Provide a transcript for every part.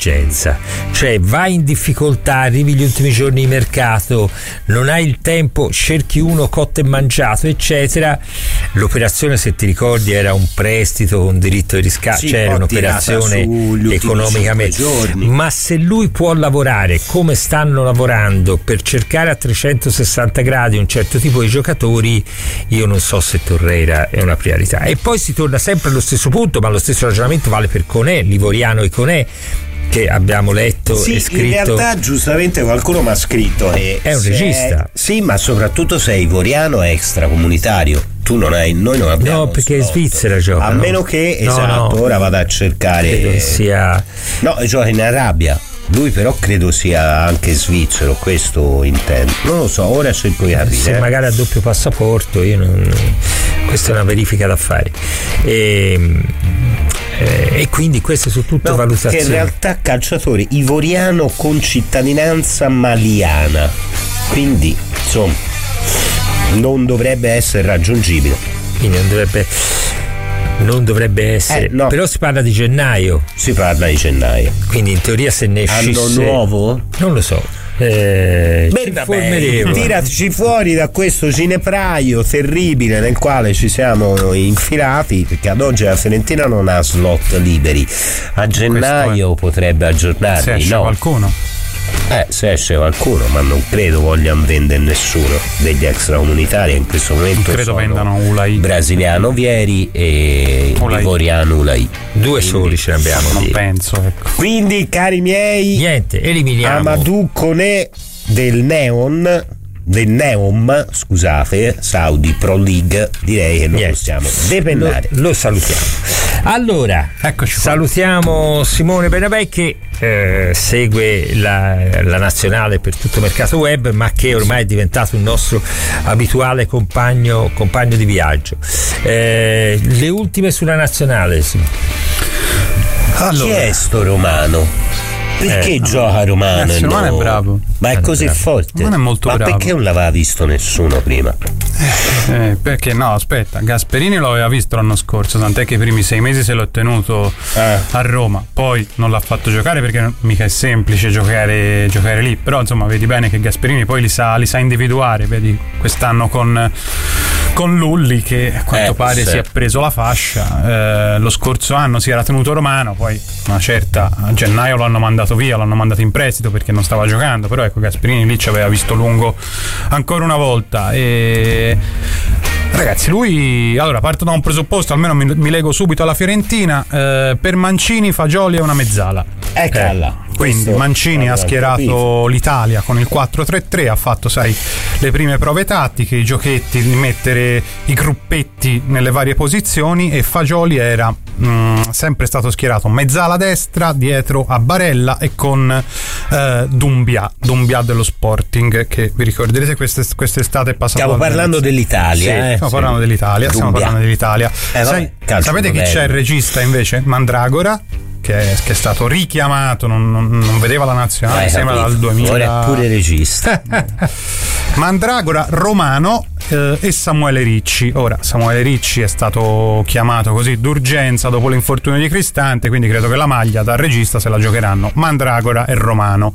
emergenza, cioè vai in difficoltà, arrivi gli ultimi giorni di mercato, non hai il tempo, cerchi uno cotto e mangiato, eccetera. L'operazione, se ti ricordi, era un prestito con diritto di riscatto, sì, cioè era un'operazione economicamente, ma se lui può lavorare come stanno lavorando per cercare a 360 gradi un certo tipo di giocatori, io non so se Torreira è una priorità. E poi si torna sempre allo stesso punto, ma lo stesso ragionamento vale per Koné, Livoriano e Koné, che abbiamo letto e scritto. In realtà giustamente qualcuno mi ha scritto è un regista. Sì, ma soprattutto se Ivoriano è extracomunitario. Tu non hai, noi non abbiamo. No, perché è Svizzera gioca. A meno che, ora vado a cercare. Sia. No, gioca in Arabia. Lui però credo sia anche svizzero, questo intendo. Non lo so, ora cerco di capire. Se magari ha doppio passaporto, io non. Questa è una verifica da fare. E quindi queste sono tutte valutazioni. Che in realtà calciatore ivoriano con cittadinanza maliana, quindi insomma non dovrebbe essere raggiungibile. Quindi non dovrebbe essere, no. Però si parla di gennaio. Quindi in teoria se ne escisse. Anno nuovo? Non lo so. Tiraci fuori da questo ginepraio terribile nel quale ci siamo infilati, perché ad oggi la Fiorentina non ha slot liberi. A gennaio potrebbe aggiornarli. Se esce qualcuno. Se esce qualcuno, ma non credo vogliano vendere nessuno degli extracomunitari in questo momento. Non credo vendano Ulai, brasiliano Vieri e ivoriano Ulai. Due soli ce ne abbiamo. Non penso, ecco. Quindi, cari miei, niente, eliminiamo Amadou Koné del Neom, scusate, Saudi Pro League, direi che lo possiamo depennare. Lo salutiamo. Allora, eccoci qua. Salutiamo Simone Benabè che segue la nazionale per tutto il mercato web, ma che ormai è diventato un nostro abituale compagno di viaggio. Le ultime sulla nazionale. Allora, chi è sto Romano? Perché gioca Romano? Romano è bravo. Ma è così forte? Romano è molto bravo. Ma perché non l'aveva visto nessuno prima? Perché no, aspetta, Gasperini lo aveva visto l'anno scorso, tant'è che i primi 6 mesi se l'ho tenuto a Roma, poi non l'ha fatto giocare perché mica è semplice giocare lì, però insomma vedi bene che Gasperini poi li sa individuare, vedi quest'anno con Lulli che a quanto pare si è preso la fascia, lo scorso anno si era tenuto Romano, poi una certa a gennaio lo hanno mandato via, l'hanno mandato in prestito perché non stava giocando, però ecco Gasperini lì ci aveva visto lungo ancora una volta. E ragazzi, lui allora parto da un presupposto, almeno mi lego subito alla Fiorentina, per Mancini Fagioli è una mezzala, quindi Mancini ha schierato l'Italia con il 4-3-3, ha fatto le prime prove tattiche, i giochetti di mettere i gruppetti nelle varie posizioni, e Fagioli era sempre stato schierato mezzala destra dietro a Barella e con Dumbia dello Sporting, che vi ricorderete quest'estate è passato. Stiamo parlando dell'Italia. Stiamo parlando dell'Italia. Sapete chi c'è il regista invece? Mandragora, che è stato richiamato, non vedeva la nazionale, sembra dal 2000. Ora è pure regista. Mandragora, Romano e Samuele Ricci. Ora Samuele Ricci è stato chiamato così d'urgenza dopo l'infortunio di Cristante, quindi credo che la maglia da regista se la giocheranno Mandragora e Romano.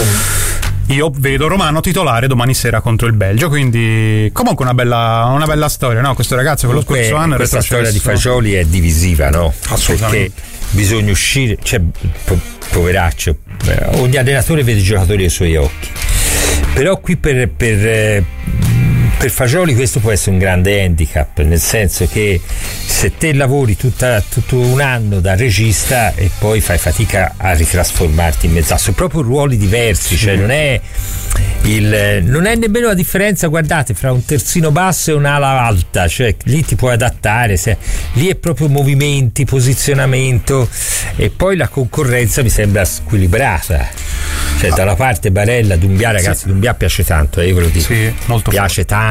Io vedo Romano titolare domani sera contro il Belgio, quindi comunque una bella storia, no? Questo ragazzo che lo scorso anno è retrocesso. Questa storia di Fagioli è divisiva, no? Assolutamente. Perché bisogna uscire, poveraccio, ogni allenatore vede i giocatori ai suoi occhi, però qui per Fagioli questo può essere un grande handicap, nel senso che se te lavori tutto un anno da regista e poi fai fatica a ritrasformarti in mezzala, sono proprio ruoli diversi, cioè non è nemmeno la differenza, guardate, fra un terzino basso e un'ala alta, cioè lì ti puoi adattare, lì è proprio movimenti, posizionamento, e poi la concorrenza mi sembra squilibrata, cioè da una parte Barella, Dumbia, ragazzi, Dumbia piace tanto, io ve lo dico, molto piace tanto,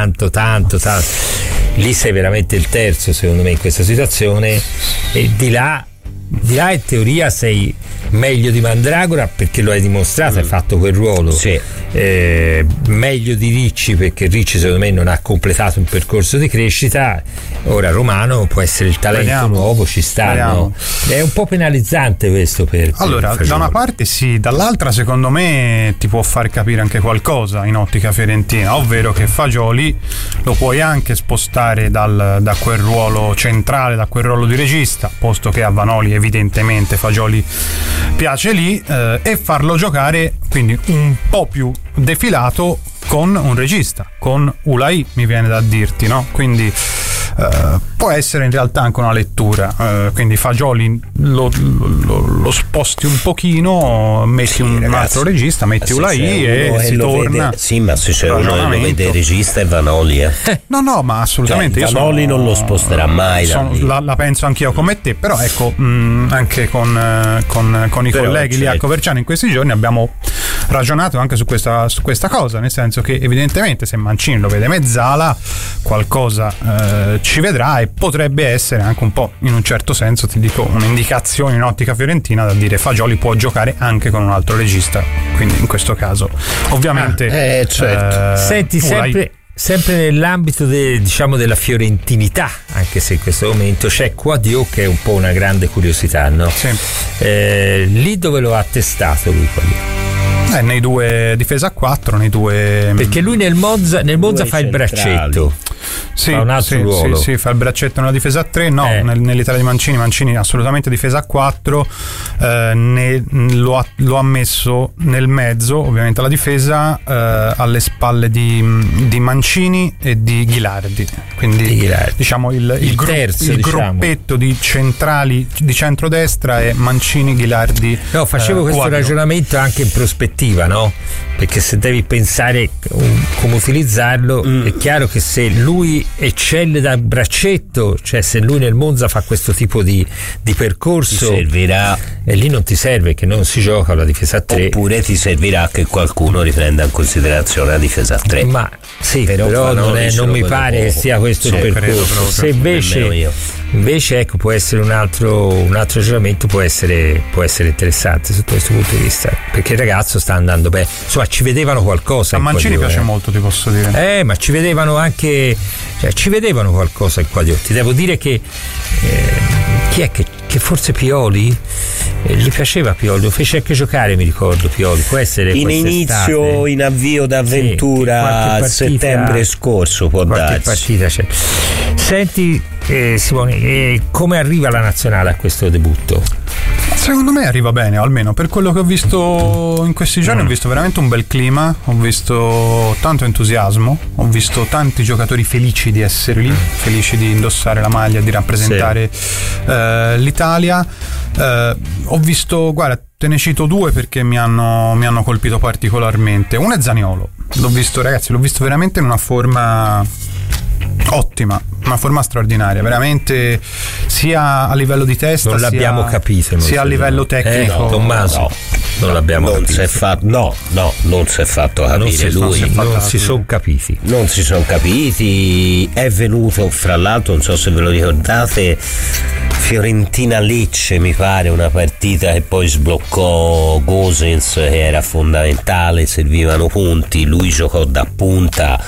lì sei veramente il terzo secondo me in questa situazione, e di là in teoria sei meglio di Mandragora perché lo hai dimostrato, hai fatto quel ruolo, meglio di Ricci, perché Ricci secondo me non ha completato un percorso di crescita. Ora Romano può essere il talento nuovo, ci stanno. È un po' penalizzante questo per allora, da una parte sì, dall'altra secondo me ti può far capire anche qualcosa in ottica fiorentina, ovvero che Fagioli lo puoi anche spostare da quel ruolo centrale, da quel ruolo di regista, posto che a Vanoli evidentemente Fagioli piace lì, e farlo giocare quindi un po' più defilato con un regista, con Ulai, mi viene da dirti, no? Quindi può essere in realtà anche una lettura, quindi Fagioli lo sposti un pochino, metti un altro regista, metti Ulai e si torna. Sì, ma se c'è uno che lo vede il regista è Vanoli. No, ma assolutamente. Cioè, Vanoli non lo sposterà mai. La penso anch'io come te, però ecco, anche con i colleghi lì a Coverciano in questi giorni abbiamo ragionato anche su questa cosa, nel senso che evidentemente se Mancini lo vede mezzala, qualcosa ci vedrà, e potrebbe essere anche un po', in un certo senso, ti dico, un'indicazione in ottica fiorentina da dire Fagioli può giocare anche con un altro regista, quindi in questo caso ovviamente certo. Senti, sempre nell'ambito della fiorentinità, anche se in questo momento c'è Quadio che è un po' una grande curiosità, no? Sì. Lì dove lo ha testato lui Quadio? Nei due difesa a 4, nei due, perché lui nel Monza fa il braccetto. Sì, fa un altro ruolo. Sì, fa il braccetto nella difesa a 3, nell'Italia di Mancini assolutamente difesa a 4, lo ha messo nel mezzo, ovviamente la difesa, alle spalle di Mancini e di Ghilardi, quindi diciamo il gruppetto di centrali di centrodestra è Mancini, Ghilardi. No, facevo questo ragionamento anche in prospettiva, no? Perché se devi pensare come utilizzarlo, è chiaro che se lui eccelle dal braccetto, cioè se lui nel Monza fa questo tipo di percorso, ti servirà, e lì non ti serve, che non si gioca la difesa a 3, oppure ti servirà che qualcuno riprenda in considerazione la difesa a 3. Ma sì, però non mi pare che sia questo il percorso. Se invece ecco, può essere un altro ragionamento, può essere interessante sotto questo punto di vista, perché il ragazzo sta andando bene, insomma ci vedevano qualcosa. A Mancini piace molto, ti posso dire, ma ci vedevano anche, cioè, ci vedevano qualcosa in Quadiotti. Devo dire che chi è che forse Pioli, gli piaceva Pioli, lo fece anche giocare, mi ricordo, Pioli, può essere in inizio, in avvio d'avventura, a settembre scorso, può darsi partita c'è. Senti Simone, come arriva la nazionale a questo debutto? Secondo me arriva bene, almeno per quello che ho visto in questi giorni. Ho visto veramente un bel clima, ho visto tanto entusiasmo, ho visto tanti giocatori felici di essere lì, felici di indossare la maglia, di rappresentare l'Italia. Ho visto, guarda, te ne cito due perché mi hanno colpito particolarmente. Uno è Zaniolo, l'ho visto veramente in una forma ottima, una forma straordinaria, veramente, sia a livello di testa, non l'abbiamo capito, sia a livello tecnico. Tommaso, non l'abbiamo capito. Non si è fatto capire lui. Non si sono capiti. Non si sono capiti. È venuto, fra l'altro, non so se ve lo ricordate, Fiorentina-Lecce, mi pare, una partita che poi sbloccò Gosens, che era fondamentale, servivano punti, lui giocò da punta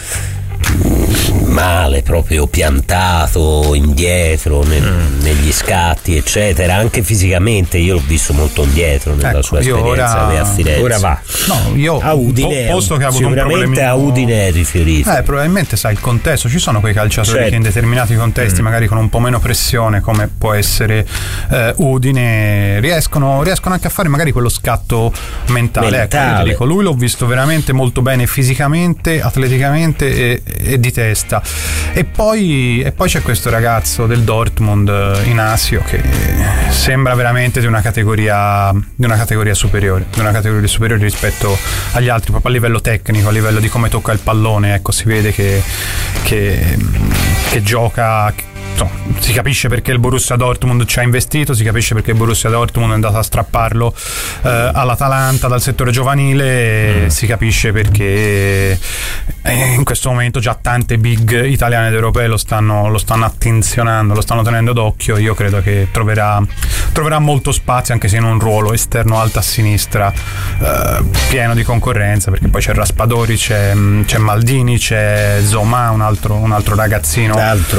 male, proprio piantato indietro negli scatti eccetera, anche fisicamente io l'ho visto molto indietro nella sua esperienza a Firenze. Ora va io a Udine, posto che ha avuto sicuramente a Udine è rifiorito, probabilmente sai il contesto, ci sono quei calciatori che in determinati contesti magari con un po' meno pressione, come può essere Udine, riescono anche a fare magari quello scatto mentale. Ecco, io ti dico, lui l'ho visto veramente molto bene fisicamente, atleticamente e di testa. E poi c'è questo ragazzo del Dortmund, Inacio, che sembra veramente di una categoria superiore, rispetto agli altri, proprio a livello tecnico, a livello di come tocca il pallone. Ecco, si vede che gioca. Si capisce perché il Borussia Dortmund ci ha investito, si capisce perché il Borussia Dortmund è andato a strapparlo all'Atalanta dal settore giovanile, si capisce perché in questo momento già tante big italiane ed europee lo stanno attenzionando, lo stanno tenendo d'occhio. Io credo che troverà molto spazio, anche se in un ruolo esterno alta a sinistra, pieno di concorrenza, perché poi c'è Raspadori, c'è Maldini, c'è Zoma, un altro ragazzino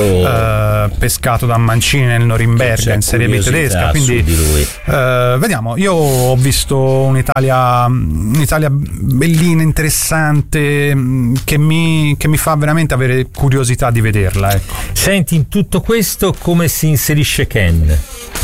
pescato da Mancini nel Norimberga in Serie B tedesca, quindi vediamo. Io ho visto un'Italia bellina, interessante, che mi fa veramente avere curiosità di vederla, ecco. Senti, in tutto questo come si inserisce Ken?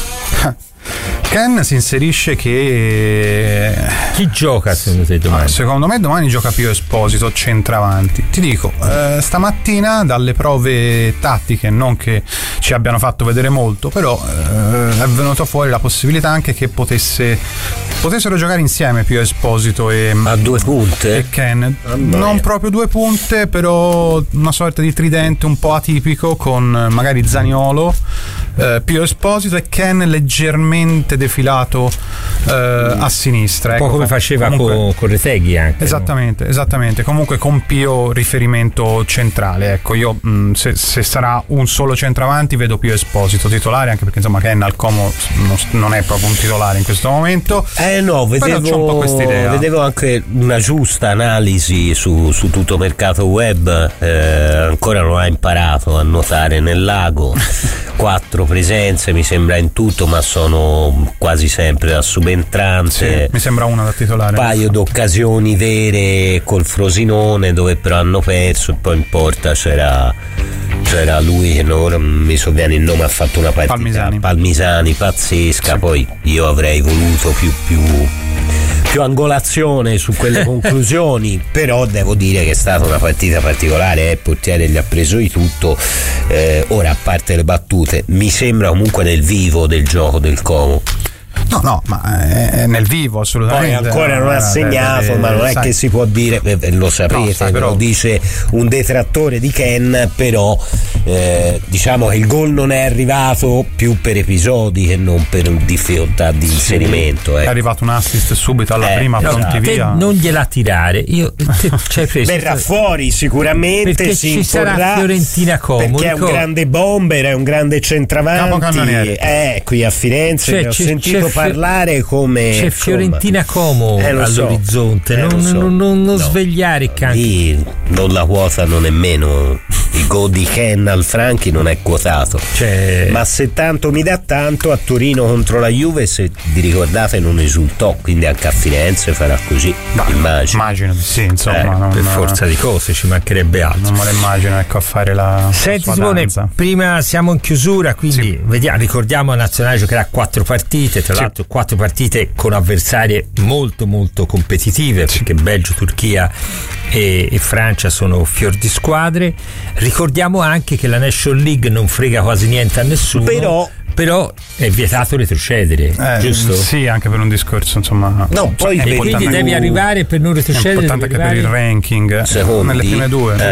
Ken si inserisce che... Chi gioca secondo te domani? Secondo me domani gioca Pio Esposito centravanti. Ti dico, stamattina dalle prove tattiche, non che ci abbiano fatto vedere molto, però è venuta fuori la possibilità anche che potessero giocare insieme Pio Esposito e a 2 punte e Ken. Non proprio 2 punte, però una sorta di tridente un po' atipico, con magari Zaniolo, Pio Esposito e Ken leggermente defilato a sinistra, un po' come faceva con Retegui anche. Esattamente, comunque con Pio riferimento centrale, ecco. Io se sarà un solo centravanti vedo Pio Esposito titolare, anche perché insomma Ken al Como non è proprio un titolare in questo momento. No, vedevo anche una giusta analisi su tutto mercato web. Ancora non ha imparato a nuotare nel lago. 4 presenze mi sembra in tutto, ma sono quasi sempre da subentrante. Sì, mi sembra una da titolare. Un paio d'occasioni vere col Frosinone, dove però hanno perso, e poi in porta c'era lui che non mi sovviene il nome, ha fatto una partita Palmisani pazzesca. Poi io avrei voluto più angolazione su quelle conclusioni, però devo dire che è stata una partita particolare. Il portiere gli ha preso di tutto. Ora, a parte le battute, mi sembra comunque nel vivo del gioco del Como. No, ma è nel vivo assolutamente. Poi ancora non ha segnato, ma non è che si può dire, lo sapete, però lo dice un detrattore di Ken, però diciamo che il gol non è arrivato più per episodi che non per difficoltà di inserimento. È arrivato un assist subito alla prima, pronti via. Non gliela tirare, verrà fuori sicuramente, perché si ci sarà Fiorentina Como, perché è un grande bomber, è un grande centravanti, qui a Firenze ho sentito parlare come c'è Fiorentina Como all'orizzonte, non svegliare i cani. Non la quotano nemmeno, il gol di Ken al Franchi non è quotato, ma se tanto mi dà tanto, a Torino contro la Juve, se vi ricordate, non esultò, quindi anche a Firenze farà così, immagino di sì, insomma, per forza di cose, ci mancherebbe altro. Non me lo immagino, ecco, a fare la Senti Simone, prima siamo in chiusura, quindi ricordiamo, la nazionale giocherà 4 partite, tra l'altro 4 partite con avversarie molto molto competitive, perché Belgio, Turchia e Francia sono fior di squadre. Ricordiamo anche che la National League non frega quasi niente a nessuno, però è vietato retrocedere, giusto? Sì, anche per un discorso, insomma. No, poi quindi devi arrivare per non retrocedere. È importante anche per il ranking, nelle prime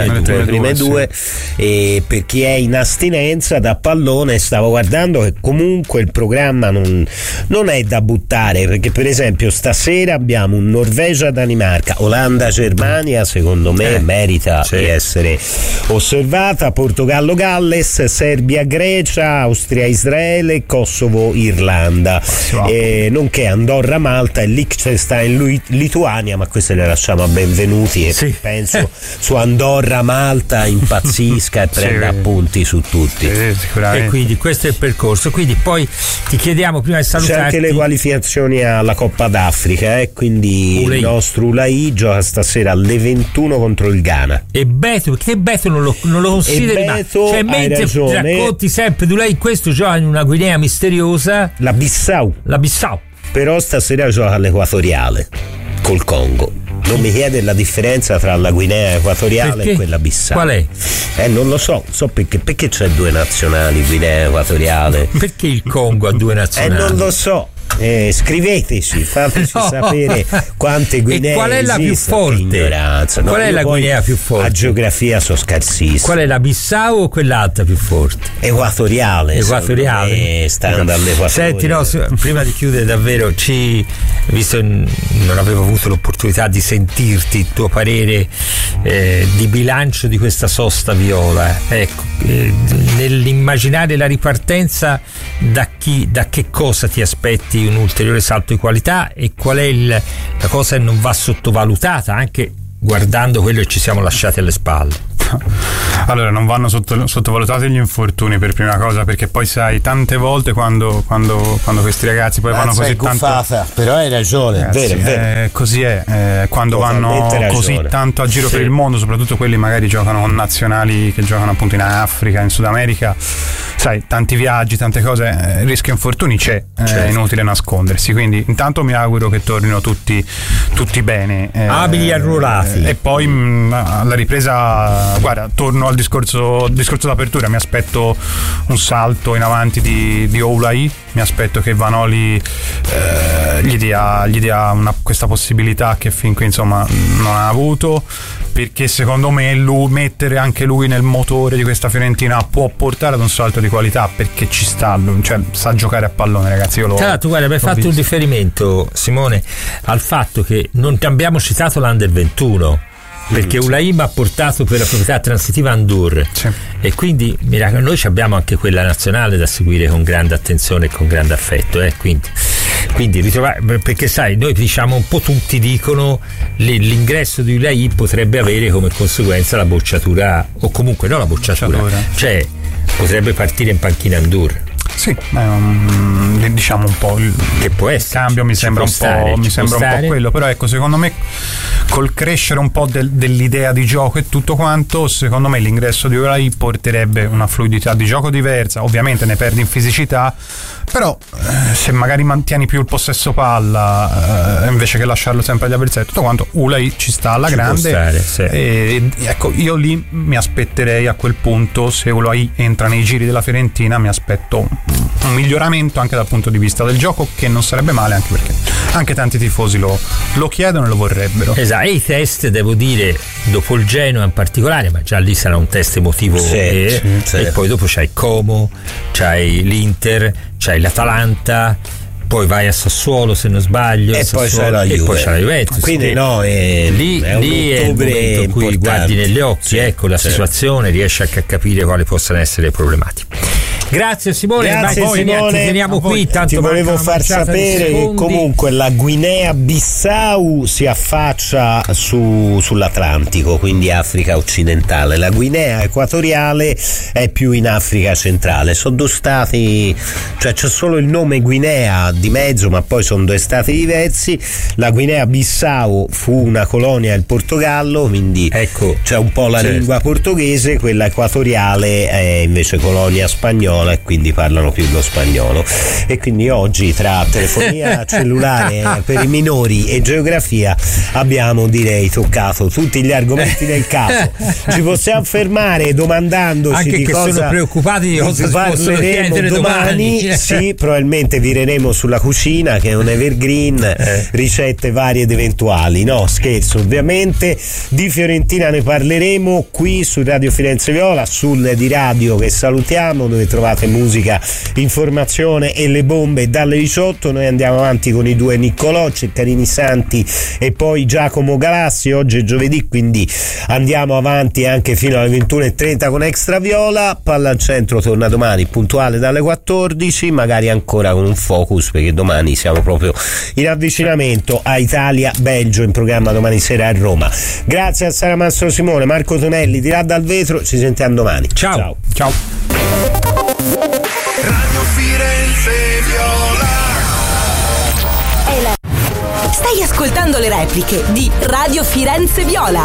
due. E per chi è in astinenza da pallone, stavo guardando che comunque il programma non è da buttare, perché per esempio stasera abbiamo un Norvegia-Danimarca, Olanda-Germania, secondo me merita di essere osservata, Portogallo-Galles, Serbia-Grecia, Austria-Israele, Kosovo-Irlanda, nonché Andorra-Malta e Liechtenstein-Lituania, ma queste le lasciamo a benvenuti e penso su Andorra-Malta impazzisca e prenda appunti su tutti. E quindi questo è il percorso. Quindi poi ti chiediamo, prima di salutarti, c'è anche le qualificazioni alla Coppa d'Africa, quindi il nostro Ulai gioca stasera alle 21 contro il Ghana. E Beto, perché Beto non lo consideri mai, mentre ti racconti sempre di Ulai, questo gioca in una Guinea misteriosa, la Bissau, però stasera gioca all'Equatoriale col Congo. Non mi chiede la differenza tra la Guinea Equatoriale e quella Bissau. Qual è? Non lo so perché c'è 2 nazionali, Guinea Equatoriale. Perché il Congo ha 2 nazionali? Non lo so. Scriveteci, fateci sapere quante Guinee. E qual è la più forte? Qual è la Guinea più forte? A geografia sono scarsissimo. Qual è la Bissau o quell'altra più forte? Equatoriale. Stando all'Equatore. Senti, prima di chiudere davvero, visto non avevo avuto l'opportunità l'opportunità di sentirti, il tuo parere di bilancio di questa sosta viola. Ecco, nell'immaginare la ripartenza, da che cosa ti aspetti un ulteriore salto di qualità, e qual è la cosa che non va sottovalutata anche guardando quello che ci siamo lasciati alle spalle? Allora, non vanno sottovalutati gli infortuni per prima cosa, perché poi sai, tante volte quando questi ragazzi poi vanno così tanto, però hai ragione, ragazzi, vero. Così è, quando vanno così tanto a giro per il mondo, soprattutto quelli magari giocano con nazionali che giocano appunto in Africa, in Sud America, sai, tanti viaggi, tante cose, rischio infortuni c'è, è inutile nascondersi, quindi intanto mi auguro che tornino tutti bene, abili arruolati, e poi alla ripresa, guarda, torno al discorso d'apertura, mi aspetto un salto in avanti di Oulai, mi aspetto che Vanoli gli dia questa possibilità che fin qui insomma non ha avuto, perché secondo me mettere anche lui nel motore di questa Fiorentina può portare ad un salto di qualità, perché ci sta, cioè sa giocare a pallone, ragazzi. Tu guarda, mi hai fatto un riferimento, Simone, al fatto che non ti abbiamo citato l'Under 21, perché Ulaim ha portato per la proprietà transitiva Andur, e quindi noi abbiamo anche quella nazionale da seguire con grande attenzione e con grande affetto, quindi ritrovare, perché sai, noi diciamo un po', tutti dicono l'ingresso di Ulaim potrebbe avere come conseguenza la bocciatura, o comunque non la bocciatura, cioè potrebbe partire in panchina Andur. Sì, diciamo un po' che può essere, il cambio mi sembra un po' quello, però ecco, secondo me col crescere un po' dell'idea di gioco e tutto quanto, secondo me l'ingresso di Ulaim porterebbe una fluidità di gioco diversa, ovviamente ne perdi in fisicità, però se magari mantieni più il possesso palla invece che lasciarlo sempre agli avversari, tutto quanto, Ulaim ci sta alla grande, e ecco, io lì mi aspetterei a quel punto, se Ulaim entra nei giri della Fiorentina, mi aspetto un miglioramento anche dal punto di vista del gioco, che non sarebbe male, anche perché anche tanti tifosi lo chiedono e lo vorrebbero. Esatto, e i test, devo dire, dopo il Genoa in particolare, ma già lì sarà un test emotivo, e poi dopo c'hai Como, c'hai l'Inter, c'hai l'Atalanta, poi vai a Sassuolo se non sbaglio, e poi c'è la Juventus, quindi lì è il momento in cui guardi negli occhi la situazione, riesci a capire quali possano essere le problematiche. Grazie Simone, Simone, ti teniamo qui, tanto ti volevo far sapere che comunque la Guinea-Bissau si affaccia sull'Atlantico, quindi Africa occidentale. La Guinea Equatoriale è più in Africa centrale. Sono due stati, cioè c'è solo il nome Guinea di mezzo, ma poi sono due stati diversi. La Guinea-Bissau fu una colonia del Portogallo, quindi c'è un po' la lingua portoghese, quella equatoriale è invece colonia spagnola, e quindi parlano più lo spagnolo, e quindi oggi tra telefonia cellulare per i minori e geografia abbiamo, direi, toccato tutti gli argomenti del caso. Ci possiamo fermare domandandoci anche di che cosa sono preoccupati di cosa parleremo domani. Sì, probabilmente vireremo sulla cucina, che è un evergreen, ricette varie ed eventuali, no scherzo, ovviamente. Di Fiorentina ne parleremo qui su Radio Firenze Viola, sul di radio che salutiamo, dove trovate musica, informazione e le bombe dalle 18. Noi andiamo avanti con i due Niccolò, Ceccarini Santi e poi Giacomo Galassi. Oggi è giovedì, quindi andiamo avanti anche fino alle 21:30 con Extra Viola. Palla al centro torna domani puntuale dalle 14, magari ancora con un focus, perché domani siamo proprio in avvicinamento a Italia-Belgio, in programma domani sera a Roma. Grazie a Sara Mastro Simone, Marco Tonelli di là dal vetro, ci sentiamo domani. Ciao. Radio Firenze Viola. Stai ascoltando le repliche di Radio Firenze Viola.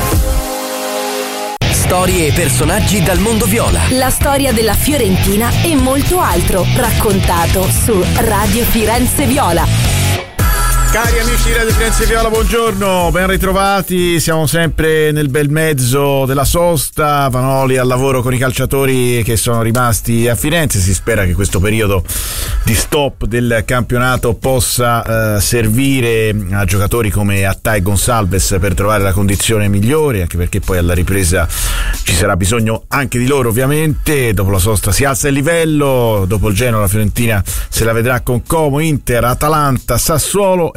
Storie e personaggi dal mondo viola. La storia della Fiorentina e molto altro, raccontato su Radio Firenze Viola. Cari amici di Radio Firenze Viola, buongiorno, ben ritrovati. Siamo sempre nel bel mezzo della sosta. Vanoli al lavoro con i calciatori che sono rimasti a Firenze. Si spera che questo periodo di stop del campionato possa servire a giocatori come Attai e Gonçalves per trovare la condizione migliore, anche perché poi alla ripresa ci sarà bisogno anche di loro, ovviamente. Dopo la sosta si alza il livello, dopo il Genoa la Fiorentina se la vedrà con Como, Inter, Atalanta, Sassuolo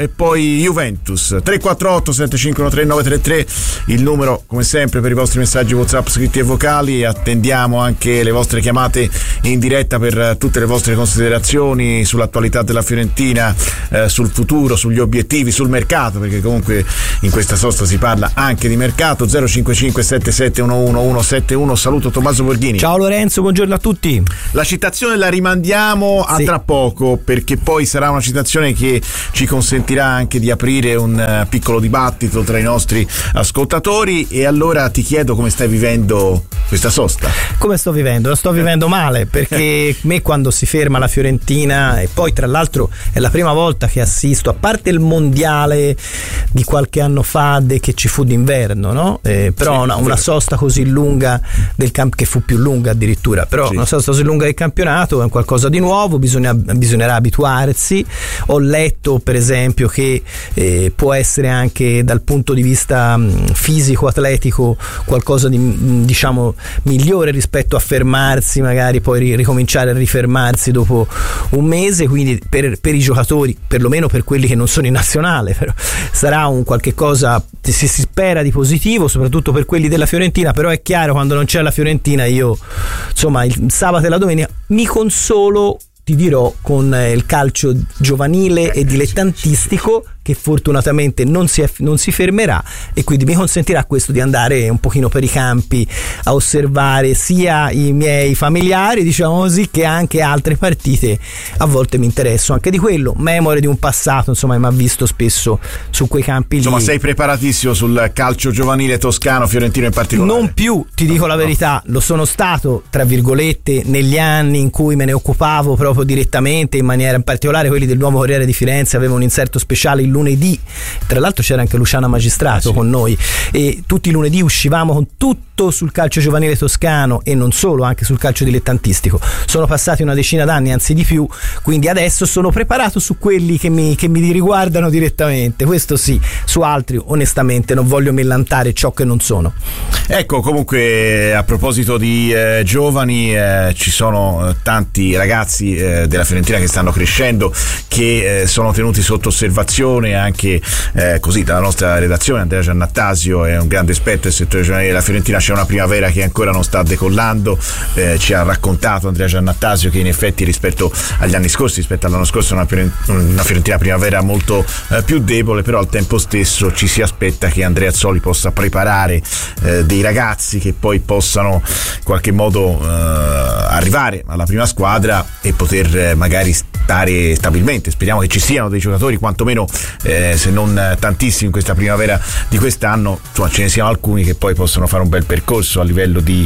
e poi Juventus. 348 751 3933 il numero come sempre per i vostri messaggi WhatsApp scritti e vocali. Attendiamo anche le vostre chiamate in diretta per tutte le vostre considerazioni sull'attualità della Fiorentina, sul futuro, sugli obiettivi, sul mercato, perché comunque in questa sosta si parla anche di mercato. 055 7711 171. Saluto Tommaso Borghini. Ciao Lorenzo, buongiorno a tutti. La citazione la rimandiamo a tra poco, perché poi sarà una citazione che ci consentirà anche di aprire un piccolo dibattito tra i nostri ascoltatori. E allora ti chiedo come stai vivendo questa sosta. Come sto vivendo? La sto vivendo male, perché me quando si ferma la Fiorentina, e poi tra l'altro è la prima volta che assisto, a parte il mondiale di qualche anno fa che ci fu d'inverno, no? Però una sosta così lunga che fu più lunga addirittura, però una sosta così lunga del campionato è qualcosa di nuovo, bisognerà abituarsi. Ho letto per esempio che può essere anche dal punto di vista fisico, atletico, qualcosa di diciamo migliore rispetto a fermarsi, magari poi ricominciare a rifermarsi dopo un mese, quindi per i giocatori, perlomeno per quelli che non sono in nazionale, però sarà un qualche cosa, si spera, di positivo, soprattutto per quelli della Fiorentina. Però è chiaro, quando non c'è la Fiorentina, io insomma il sabato e la domenica mi consolo, ti dirò, con il calcio giovanile e dilettantistico, che fortunatamente non si fermerà, e quindi mi consentirà questo di andare un pochino per i campi a osservare sia i miei familiari, diciamo così, che anche altre partite. A volte mi interesso anche di quello, memore di un passato, insomma, mi ha visto spesso su quei campi lì. Insomma, sei preparatissimo sul calcio giovanile toscano, fiorentino in particolare? Non più, ti dico la verità, lo sono stato tra virgolette negli anni in cui me ne occupavo proprio direttamente, in maniera, in particolare quelli del Nuovo Corriere di Firenze avevano un inserto speciale il lunedì, tra l'altro c'era anche Luciana Magistrato con noi, e tutti i lunedì uscivamo con tutto sul calcio giovanile toscano, e non solo, anche sul calcio dilettantistico. Sono passati una decina d'anni, anzi di più, quindi adesso sono preparato su quelli che mi riguardano direttamente, questo sì. Su altri onestamente non voglio millantare ciò che non sono. Ecco, comunque a proposito di giovani, ci sono tanti ragazzi della Fiorentina che stanno crescendo, che sono tenuti sotto osservazione anche così dalla nostra redazione. Andrea Giannattasio è un grande esperto del settore giovanile della Fiorentina. C'è una primavera che ancora non sta decollando, ci ha raccontato Andrea Giannattasio che in effetti rispetto agli anni scorsi, rispetto all'anno scorso, una Fiorentina primavera molto più debole, però al tempo stesso ci si aspetta che Andrea Azzoli possa preparare dei ragazzi che poi possano in qualche modo arrivare alla prima squadra e poter magari stare stabilmente. Speriamo che ci siano dei giocatori, quantomeno se non tantissimi in questa primavera di quest'anno, insomma ce ne siano alcuni che poi possono fare un bel percorso a livello di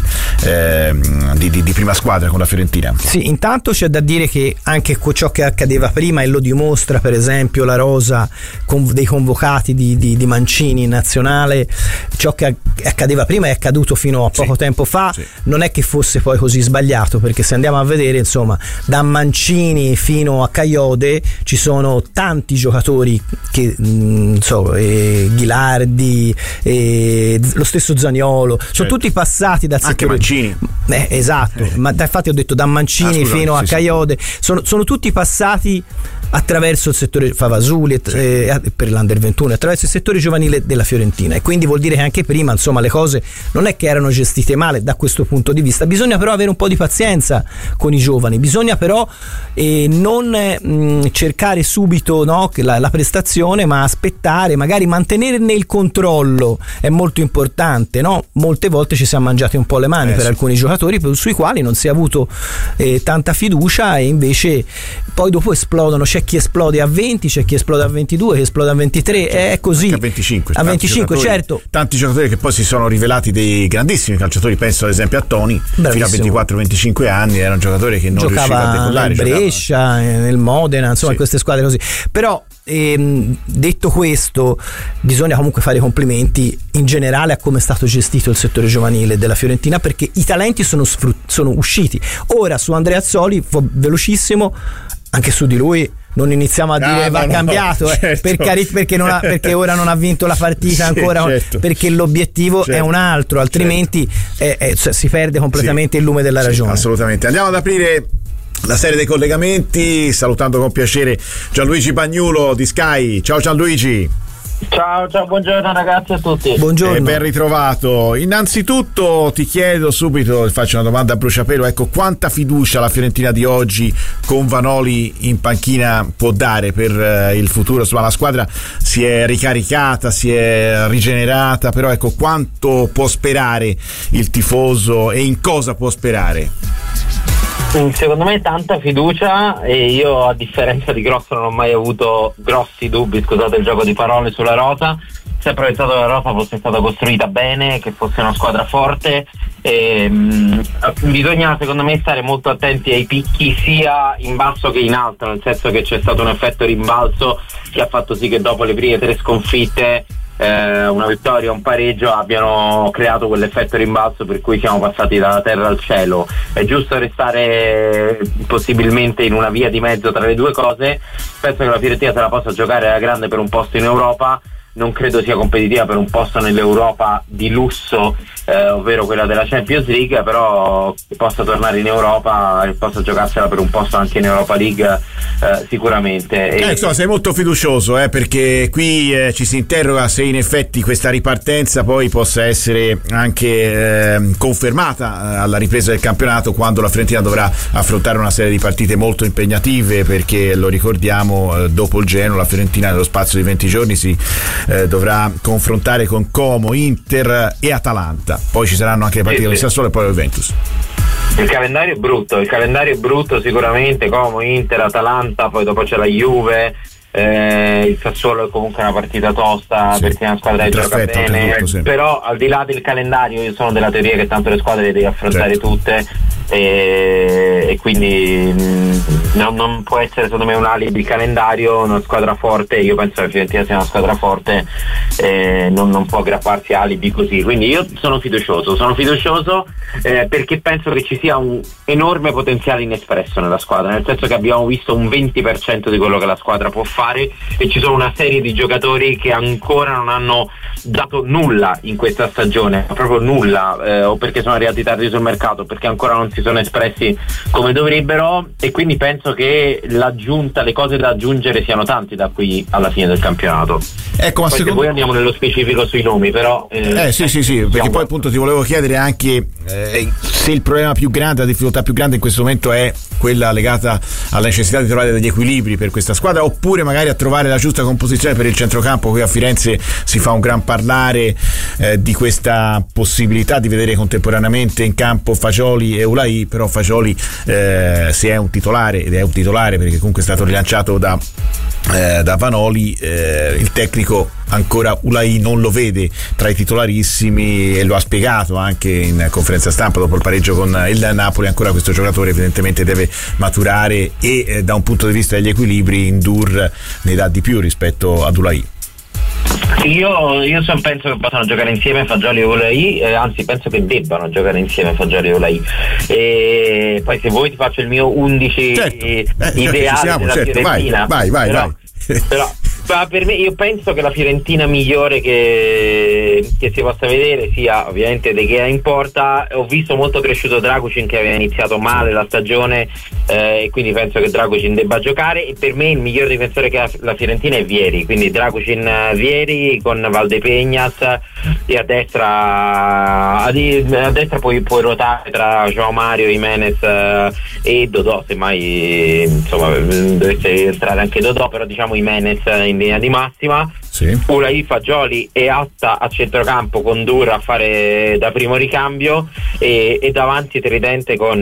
prima squadra con la Fiorentina. Sì, intanto c'è da dire che anche ciò che accadeva prima, e lo dimostra per esempio la rosa dei convocati di Mancini in nazionale, ciò che accadeva prima è accaduto fino a poco tempo fa, non è che fosse poi così sbagliato, perché se andiamo a vedere, insomma, da Mancini fino a Caiode ci sono tanti giocatori che Ghilardi, lo stesso Zaniolo, sono tutti passati dal settore. Anche Mancini. Esatto, ma infatti ho detto da Mancini fino a Caiode, sono tutti passati attraverso il settore Favasuli per l'Under 21, attraverso il settore giovanile della Fiorentina, e quindi vuol dire che anche prima, insomma, le cose non è che erano gestite male da questo punto di vista. Bisogna però avere un po' di pazienza con i giovani, bisogna però non cercare subito, no, la prestazione, ma aspettare, magari mantenerne il controllo è molto importante, no? Molte volte ci siamo mangiati un po' le mani per alcuni giocatori sui quali non si è avuto tanta fiducia, e invece poi dopo esplodono. C'è chi esplode a 20, c'è chi esplode a 22, chi esplode a 23, è così. A 25, certo. Tanti giocatori che poi si sono rivelati dei grandissimi calciatori, penso ad esempio a Toni. Fino a 24-25 anni era un giocatore che non riusciva a decollare. Nel Brescia, nel Modena, insomma, in queste squadre così. Però detto questo, bisogna comunque fare complimenti in generale a come è stato gestito il settore giovanile della Fiorentina, perché i talenti sono usciti. Ora su Andrea Azzoli, velocissimo, anche su di lui non iniziamo a dire va cambiato, certo. perché ora non ha vinto la partita ancora, perché l'obiettivo è un altro, altrimenti si perde completamente il lume della ragione. Assolutamente. Andiamo ad aprire la serie dei collegamenti, salutando con piacere Gianluigi Bagnulo di Sky. Ciao Gianluigi. Ciao, buongiorno ragazzi a tutti. Buongiorno. Ben ritrovato. Innanzitutto ti chiedo subito, faccio una domanda a bruciapelo, ecco, quanta fiducia la Fiorentina di oggi con Vanoli in panchina può dare per il futuro? Insomma, la squadra si è ricaricata, si è rigenerata, però ecco, quanto può sperare il tifoso e in cosa può sperare? Secondo me tanta fiducia, e io a differenza di Grosso non ho mai avuto grossi dubbi, scusate il gioco di parole, sulla rosa. Sempre pensato che la rosa fosse stata costruita bene, che fosse una squadra forte, e bisogna secondo me stare molto attenti ai picchi sia in basso che in alto, nel senso che c'è stato un effetto rimbalzo che ha fatto sì che dopo le prime 3 sconfitte, una vittoria, un pareggio, abbiano creato quell'effetto rimbalzo per cui siamo passati dalla terra al cielo. È giusto restare possibilmente in una via di mezzo tra le due cose. Penso che la Fiorentina se la possa giocare alla grande per un posto in Europa. Non credo sia competitiva per un posto nell'Europa di lusso, ovvero quella della Champions League, però possa tornare in Europa e possa giocarsela per un posto anche in Europa League, sicuramente. Insomma, sei molto fiducioso, perché qui ci si interroga se in effetti questa ripartenza poi possa essere anche confermata alla ripresa del campionato, quando la Fiorentina dovrà affrontare una serie di partite molto impegnative, perché lo ricordiamo, dopo il Genoa la Fiorentina nello spazio di 20 giorni si dovrà confrontare con Como, Inter e Atalanta. Poi ci saranno anche le partite con il Sassuolo e poi il Juventus. Il calendario è brutto sicuramente, Como, Inter, Atalanta, poi dopo c'è la Juve, il Sassuolo è comunque una partita tosta, sì, perché è una squadra che gioca bene, però al di là del calendario io sono della teoria che tanto le squadre le devi affrontare, certo, tutte, e quindi non può essere secondo me un alibi il calendario. Una squadra forte, io penso che la Fiorentina sia una squadra forte, non può aggrapparsi a alibi così, quindi io sono fiducioso perché penso che ci sia un enorme potenziale inespresso nella squadra, nel senso che abbiamo visto un 20% di quello che la squadra può fare e ci sono una serie di giocatori che ancora non hanno dato nulla in questa stagione, proprio nulla, o perché sono arrivati tardi sul mercato, perché ancora non si sono espressi come dovrebbero, e quindi penso che l'aggiunta, le cose da aggiungere siano tanti da qui alla fine del campionato. Ecco, ma poi poi andiamo nello specifico sui nomi, però sì, perché poi appunto ti volevo chiedere anche se il problema più grande, la difficoltà più grande in questo momento è quella legata alla necessità di trovare degli equilibri per questa squadra, oppure magari a trovare la giusta composizione per il centrocampo. Qui a Firenze si fa un gran parlare di questa possibilità di vedere contemporaneamente in campo Fagioli e Ulai, però Fagioli se è un titolare, ed è un titolare perché comunque è stato rilanciato da Vanoli, il tecnico ancora Ulai non lo vede tra i titolarissimi, e lo ha spiegato anche in conferenza stampa dopo il pareggio con il Napoli. Ancora questo giocatore evidentemente deve maturare e da un punto di vista degli equilibri Ndur ne dà di più rispetto ad Ulai. Io penso che possano giocare insieme Fagioli e Ulai, anzi penso che debbano giocare insieme Fagioli e Ulai, e poi se vuoi ti faccio il mio 11 ideale della Fiorentina. Vai. Però per me, io penso che la Fiorentina migliore che si possa vedere sia ovviamente De Gea in porta. Ho visto molto cresciuto Dragusin, che aveva iniziato male la stagione, e quindi penso che Dragusin debba giocare, e per me il miglior difensore che ha la Fiorentina è Vieri, quindi Dragusin, Vieri con Valdepeñas, e a destra puoi ruotare tra João Mario, Jimenez e Dodò, semmai insomma dovesse entrare anche Dodò, però diciamo Jimenez in linea di massima. Sì. Ulai, Fagioli e Atta a centrocampo con Dur a fare da primo ricambio, e davanti Tridente con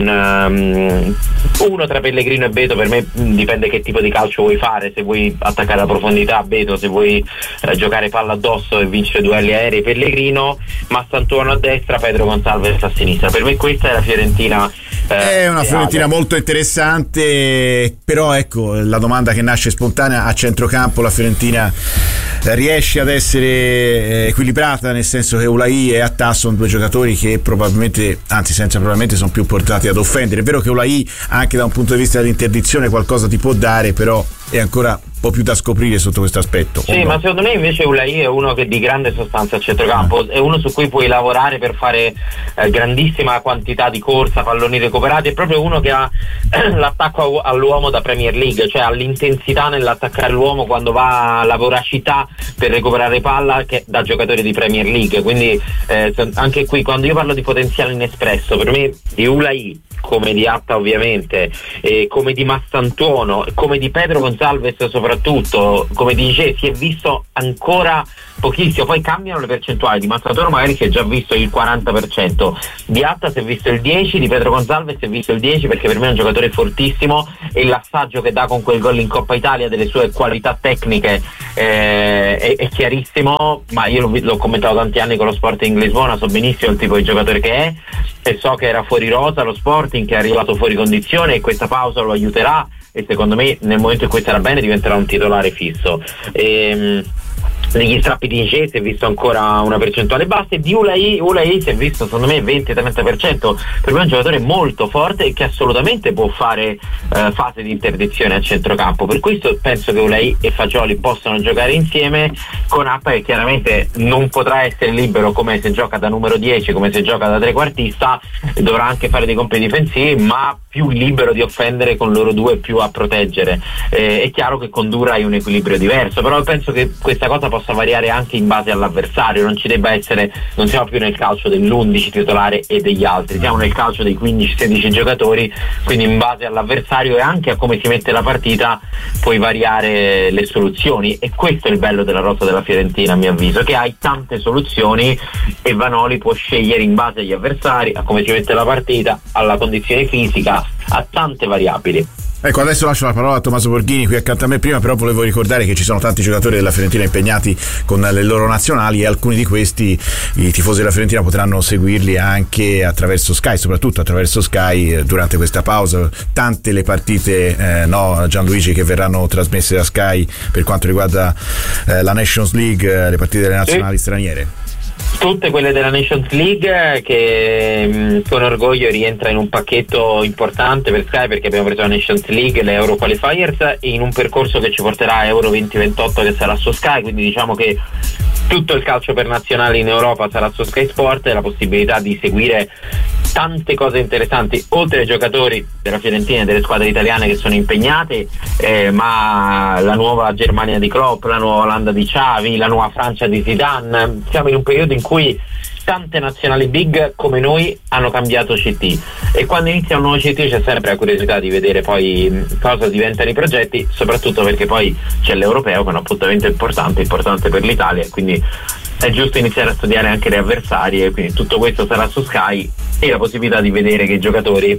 uno tra Pellegrino e Beto. Per me dipende che tipo di calcio vuoi fare, se vuoi attaccare la profondità Beto, se vuoi giocare palla addosso e vincere duelli aerei Pellegrino, Massantuono a destra, Pedro Gonçalves a sinistra. Per me questa è la Fiorentina. È una Fiorentina molto interessante, però ecco la domanda che nasce spontanea: a centrocampo la Fiorentina riesce ad essere equilibrata, nel senso che Ulai e Atta sono due giocatori che probabilmente, anzi senza probabilmente, sono più portati ad offendere. È vero che Ulai anche da un punto di vista dell'interdizione qualcosa ti può dare, però è ancora po' più da scoprire sotto questo aspetto. Sì, ma secondo me invece Ulai è uno che di grande sostanza a centrocampo, è uno su cui puoi lavorare per fare grandissima quantità di corsa, palloni recuperati, è proprio uno che ha l'attacco all'uomo da Premier League, cioè ha l'intensità nell'attaccare l'uomo quando va, la voracità per recuperare palla che da giocatore di Premier League, quindi anche qui quando io parlo di potenziale inespresso, per me di Ulai, come di Atta ovviamente, come di Massantuono, come di Pedro Gonçalves soprattutto, come di Gé, si è visto ancora pochissimo, poi cambiano le percentuali, di Massantuono magari si è già visto il 40%, di Atta si è visto il 10%, di Pedro Gonçalves si è visto il 10%, perché per me è un giocatore fortissimo e l'assaggio che dà con quel gol in Coppa Italia delle sue qualità tecniche è chiarissimo, ma io l'ho commentato tanti anni con lo Sporting Lisbona, so benissimo il tipo di giocatore che è e so che era fuori rosa lo Sporting, che è arrivato fuori condizione e questa pausa lo aiuterà e secondo me nel momento in cui sarà bene diventerà un titolare fisso. Negli strappi di Gé si è visto ancora una percentuale bassa e di Ulai si è visto secondo me 20-30%, per me è un giocatore molto forte e che assolutamente può fare fase di interdizione a centrocampo, per questo penso che Ulai e Fagioli possano giocare insieme con Appa, che chiaramente non potrà essere libero come se gioca da numero 10, come se gioca da trequartista, dovrà anche fare dei compiti difensivi, ma più libero di offendere con loro due più a proteggere. È chiaro che con Dura hai un equilibrio diverso, però penso che questa cosa possa variare anche in base all'avversario, non ci debba essere, non siamo più nel calcio dell'11 titolare e degli altri, siamo nel calcio dei 15-16 giocatori, quindi in base all'avversario e anche a come si mette la partita puoi variare le soluzioni, e questo è il bello della rosa della Fiorentina a mio avviso, che hai tante soluzioni e Vanoli può scegliere in base agli avversari, a come si mette la partita, alla condizione fisica, a tante variabili. Ecco, adesso lascio la parola a Tommaso Borghini qui accanto a me. Prima però volevo ricordare che ci sono tanti giocatori della Fiorentina impegnati con le loro nazionali e alcuni di questi i tifosi della Fiorentina potranno seguirli anche attraverso Sky, soprattutto attraverso Sky durante questa pausa. Tante le partite Gianluigi, che verranno trasmesse da Sky per quanto riguarda la Nations League, le partite delle nazionali straniere. Tutte quelle della Nations League, che con orgoglio rientra in un pacchetto importante per Sky, perché abbiamo preso la Nations League, le Euro Qualifiers, in un percorso che ci porterà a Euro 2028 che sarà su Sky, quindi diciamo che tutto il calcio per nazionali in Europa sarà su Sky Sport e la possibilità di seguire tante cose interessanti, oltre ai giocatori della Fiorentina e delle squadre italiane che sono impegnate, ma la nuova Germania di Klopp, la nuova Olanda di Xavi, la nuova Francia di Zidane. Siamo in un periodo in cui tante nazionali big come noi hanno cambiato CT, e quando inizia un nuovo CT c'è sempre la curiosità di vedere poi cosa diventano i progetti, soprattutto perché poi c'è l'Europeo, che è un appuntamento importante per l'Italia, quindi è giusto iniziare a studiare anche le avversarie, quindi tutto questo sarà su Sky e la possibilità di vedere che i giocatori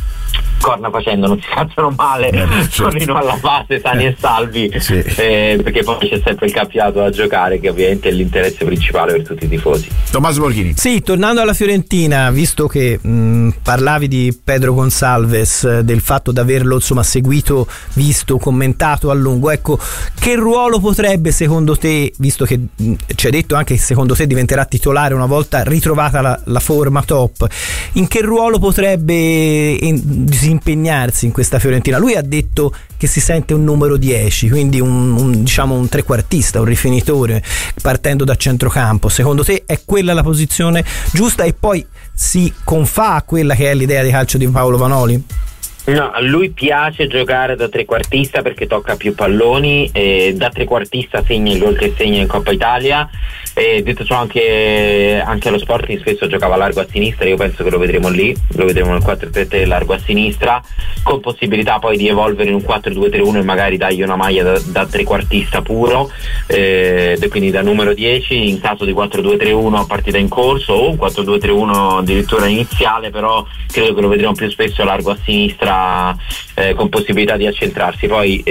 corna facendo non si facciano male, tornino alla base sani e salvi, perché poi c'è sempre il campionato da giocare, che ovviamente è l'interesse principale per tutti i tifosi. Tommaso Borghini. Sì, tornando alla Fiorentina, visto che parlavi di Pedro Gonçalves, del fatto di averlo insomma seguito, visto, commentato a lungo, ecco, che ruolo potrebbe secondo te, visto che ci hai detto anche che secondo te diventerà titolare una volta ritrovata la forma top, in che ruolo potrebbe disimpegnarsi in questa Fiorentina? Lui ha detto che si sente un numero 10, quindi diciamo un trequartista, un rifinitore partendo da centrocampo. Secondo te è quella la posizione giusta e poi si confà a quella che è l'idea di calcio di Paolo Vanoli? No, a lui piace giocare da trequartista perché tocca più palloni, da trequartista segna il gol che segna in Coppa Italia, detto ciò anche allo Sporting spesso giocava largo a sinistra, io penso che lo vedremo lì, lo vedremo nel 4-3-3 largo a sinistra, con possibilità poi di evolvere in un 4-2-3-1 e magari dargli una maglia da trequartista puro, quindi da numero 10 in caso di 4-2-3-1 a partita in corso, o un 4-2-3-1 addirittura iniziale, però credo che lo vedremo più spesso largo a sinistra, con possibilità di accentrarsi. Poi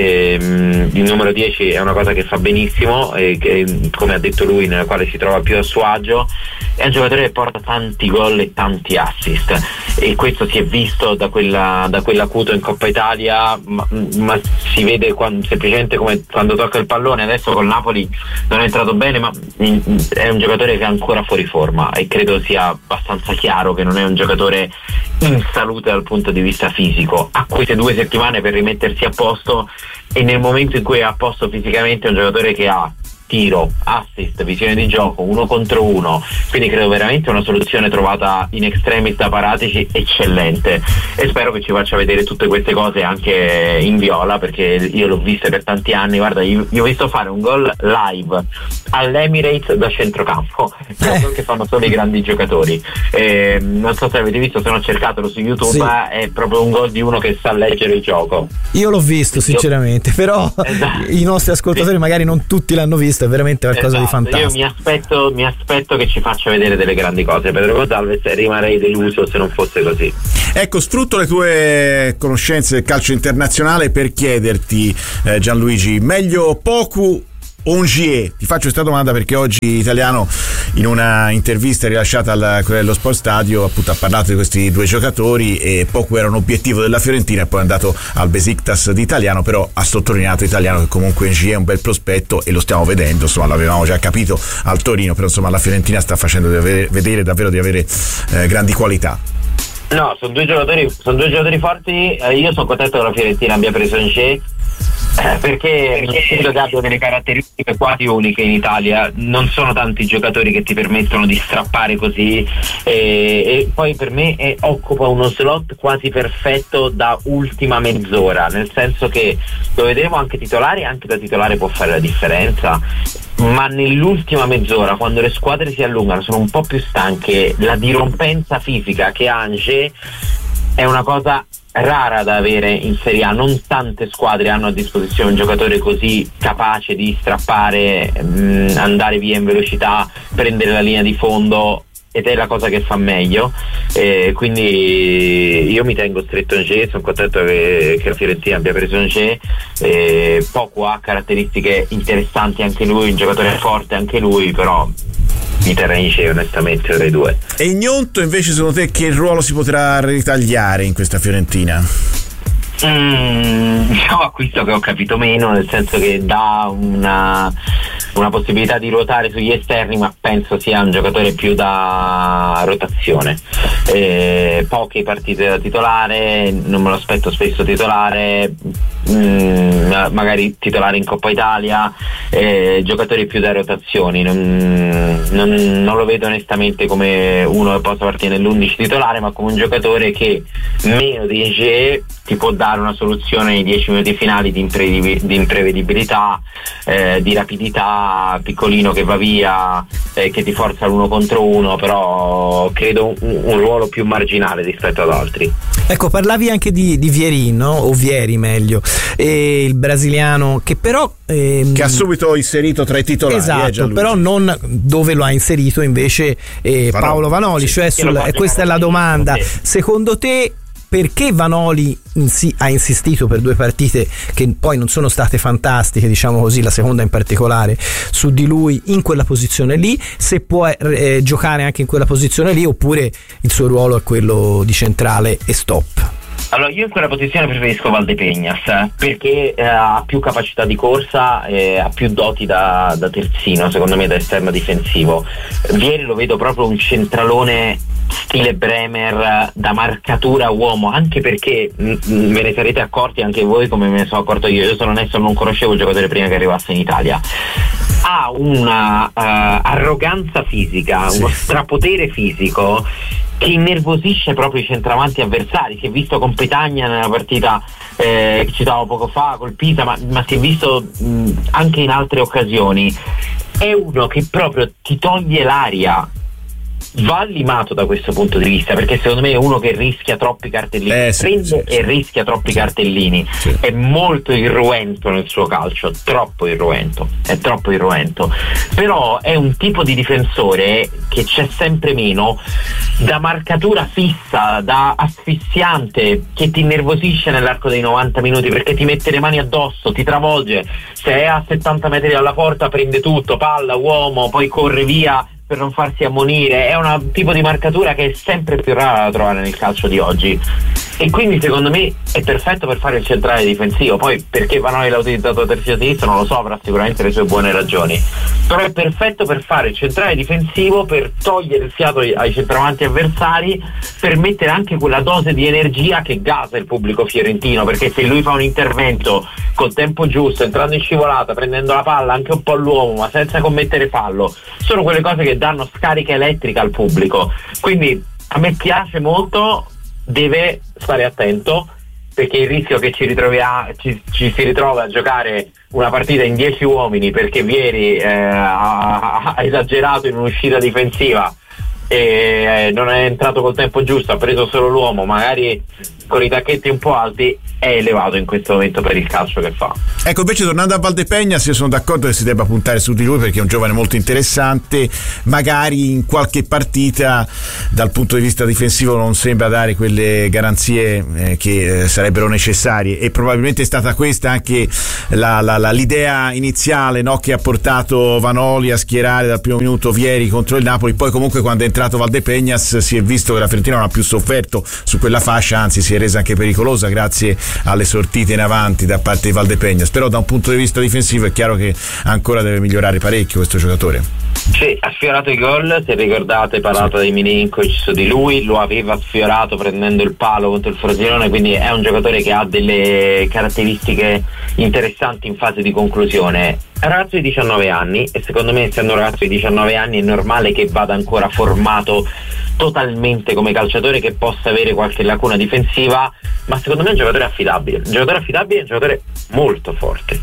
il numero 10 è una cosa che fa benissimo, che, come ha detto lui, nella quale si trova più a suo agio, è un giocatore che porta tanti gol e tanti assist, e questo si è visto da quell'acuto in Coppa Italia, ma si vede semplicemente come quando tocca il pallone. Adesso col Napoli non è entrato bene, ma è un giocatore che è ancora fuori forma, e credo sia abbastanza chiaro che non è un giocatore in salute dal punto di vista fisico. fisico, ha queste 2 settimane per rimettersi a posto, e nel momento in cui è a posto fisicamente è un giocatore che ha tiro, assist, visione di gioco, 1 contro 1, quindi credo veramente una soluzione trovata in extremis da Paratici eccellente, e spero che ci faccia vedere tutte queste cose anche in viola, perché io l'ho vista per tanti anni. Guarda, io ho visto fare un gol live all'Emirates da centrocampo, che fanno solo i grandi giocatori, non so se avete visto, se no cercatelo su YouTube, sì. È proprio un gol di uno che sa leggere il gioco. Io l'ho visto sinceramente, però i nostri ascoltatori magari non tutti l'hanno visto. È veramente qualcosa di fantastico. Io mi aspetto che ci faccia vedere delle grandi cose. Pedro Gonzalez, rimarrei deluso se non fosse così. Ecco, sfrutto le tue conoscenze del calcio internazionale per chiederti, Gianluigi, meglio Poku o Ongier? Ti faccio questa domanda perché oggi Italiano, in una intervista rilasciata al Corriere Sport Stadio, appunto ha parlato di questi 2 giocatori, e Poku era un obiettivo della Fiorentina e poi è andato al Besiktas di Italiano, però ha sottolineato Italiano che comunque Ongier è un bel prospetto e lo stiamo vedendo, insomma l'avevamo già capito al Torino, però insomma la Fiorentina sta facendo vedere davvero di avere grandi qualità. No, sono due giocatori forti. Io sono contento che la Fiorentina abbia preso Ongier, perché credo che abbia delle caratteristiche quasi uniche in Italia. Non sono tanti giocatori che ti permettono di strappare così, e poi per me occupa uno slot quasi perfetto da ultima mezz'ora, nel senso che lo vedremo anche titolare, anche da titolare può fare la differenza, ma nell'ultima mezz'ora, quando le squadre si allungano, sono un po' più stanche, la dirompenza fisica che ha Angers è una cosa rara da avere in Serie A. Non tante squadre hanno a disposizione un giocatore così capace di strappare, andare via in velocità, prendere la linea di fondo, ed è la cosa che fa meglio, quindi io mi tengo stretto Angers. Sono contento che la Fiorentina abbia preso Angers. Poco ha caratteristiche interessanti anche lui, un giocatore forte anche lui, però mi terrei Angers onestamente tra i 2. E Gnonto invece, secondo te che ruolo si potrà ritagliare in questa Fiorentina? Diciamo acquisto che ho capito meno, nel senso che dà una possibilità di ruotare sugli esterni, ma penso sia un giocatore più da rotazione. Poche partite da titolare, non me lo aspetto spesso titolare, magari titolare in Coppa Italia, giocatori più da rotazioni. Non lo vedo onestamente come uno che possa partire nell'11 titolare, ma come un giocatore che meno di Angers ti può dare una soluzione nei 10 minuti finali di imprevedibilità, di rapidità, piccolino che va via, che ti forza l'1 contro 1, però credo un ruolo più marginale rispetto ad altri. Ecco, parlavi anche di Vieri, no? O Vieri meglio, il brasiliano che però che ha subito inserito tra i titolari. Esatto, però non dove lo ha inserito invece Paolo Vanoli, sì, cioè questa è la domanda. Secondo te perché Vanoli ha insistito per 2 partite che poi non sono state fantastiche, diciamo così, la seconda in particolare, su di lui in quella posizione lì? Se può giocare anche in quella posizione lì, oppure il suo ruolo è quello di centrale e stop? Allora, io in quella posizione preferisco Valdepeñas, perché ha più capacità di corsa, ha più doti da terzino, secondo me, da esterno difensivo. Vieri lo vedo proprio un centralone stile Bremer, da marcatura uomo, anche perché ve ne sarete accorti anche voi come me ne sono accorto io sono onesto, non conoscevo il giocatore prima che arrivasse in Italia. Ha una arroganza fisica, sì, uno strapotere fisico che innervosisce proprio i centravanti avversari. Si è visto con Petagna nella partita che citavo poco fa col Pisa, ma si è visto anche in altre occasioni. È uno che proprio ti toglie l'aria. Va limato da questo punto di vista, perché secondo me è uno che rischia troppi cartellini, rischia troppi cartellini, sì. È molto irruento nel suo calcio, è troppo irruento, però è un tipo di difensore che c'è sempre meno, da marcatura fissa, da asfissiante, che ti innervosisce nell'arco dei 90 minuti perché ti mette le mani addosso, ti travolge, se è a 70 metri dalla porta prende tutto, palla, uomo, poi corre via, per non farsi ammonire, è un tipo di marcatura che è sempre più rara da trovare nel calcio di oggi, e quindi secondo me è perfetto per fare il centrale difensivo. Poi perché Vanoli l'ha utilizzato terzino sinistro non lo so, avrà sicuramente le sue buone ragioni, però è perfetto per fare il centrale difensivo, per togliere il fiato ai centravanti avversari, per mettere anche quella dose di energia che gasa il pubblico fiorentino, perché se lui fa un intervento col tempo giusto, entrando in scivolata, prendendo la palla anche un po' all'uomo ma senza commettere fallo, sono quelle cose che danno scarica elettrica al pubblico. Quindi a me piace molto, deve stare attento, perché il rischio che ci si ritrova a giocare una partita in 10 uomini perché Vieri ha esagerato in un'uscita difensiva e non è entrato col tempo giusto, ha preso solo l'uomo, magari con i tacchetti un po' alti, è elevato in questo momento per il calcio che fa. Ecco, invece tornando a Valdepegnas, io sono d'accordo che si debba puntare su di lui perché è un giovane molto interessante, magari in qualche partita dal punto di vista difensivo non sembra dare quelle garanzie che sarebbero necessarie, e probabilmente è stata questa anche l'idea iniziale, no, che ha portato Vanoli a schierare dal primo minuto Vieri contro il Napoli. Poi comunque quando è entrato Valdepegnas si è visto che la Fiorentina non ha più sofferto su quella fascia, anzi si è resa anche pericolosa grazie alle sortite in avanti da parte di Valdepegnas. Però da un punto di vista difensivo è chiaro che ancora deve migliorare parecchio questo giocatore. Sì, ha sfiorato i gol, se ricordate parlato di Milinkovic su di lui, lo aveva sfiorato prendendo il palo contro il Frosinone, quindi è un giocatore che ha delle caratteristiche interessanti in fase di conclusione. È un ragazzo di 19 anni e secondo me, essendo un ragazzo di 19 anni, è normale che vada ancora formato totalmente come calciatore, che possa avere qualche lacuna difensiva, ma secondo me è un giocatore affidabile, un giocatore molto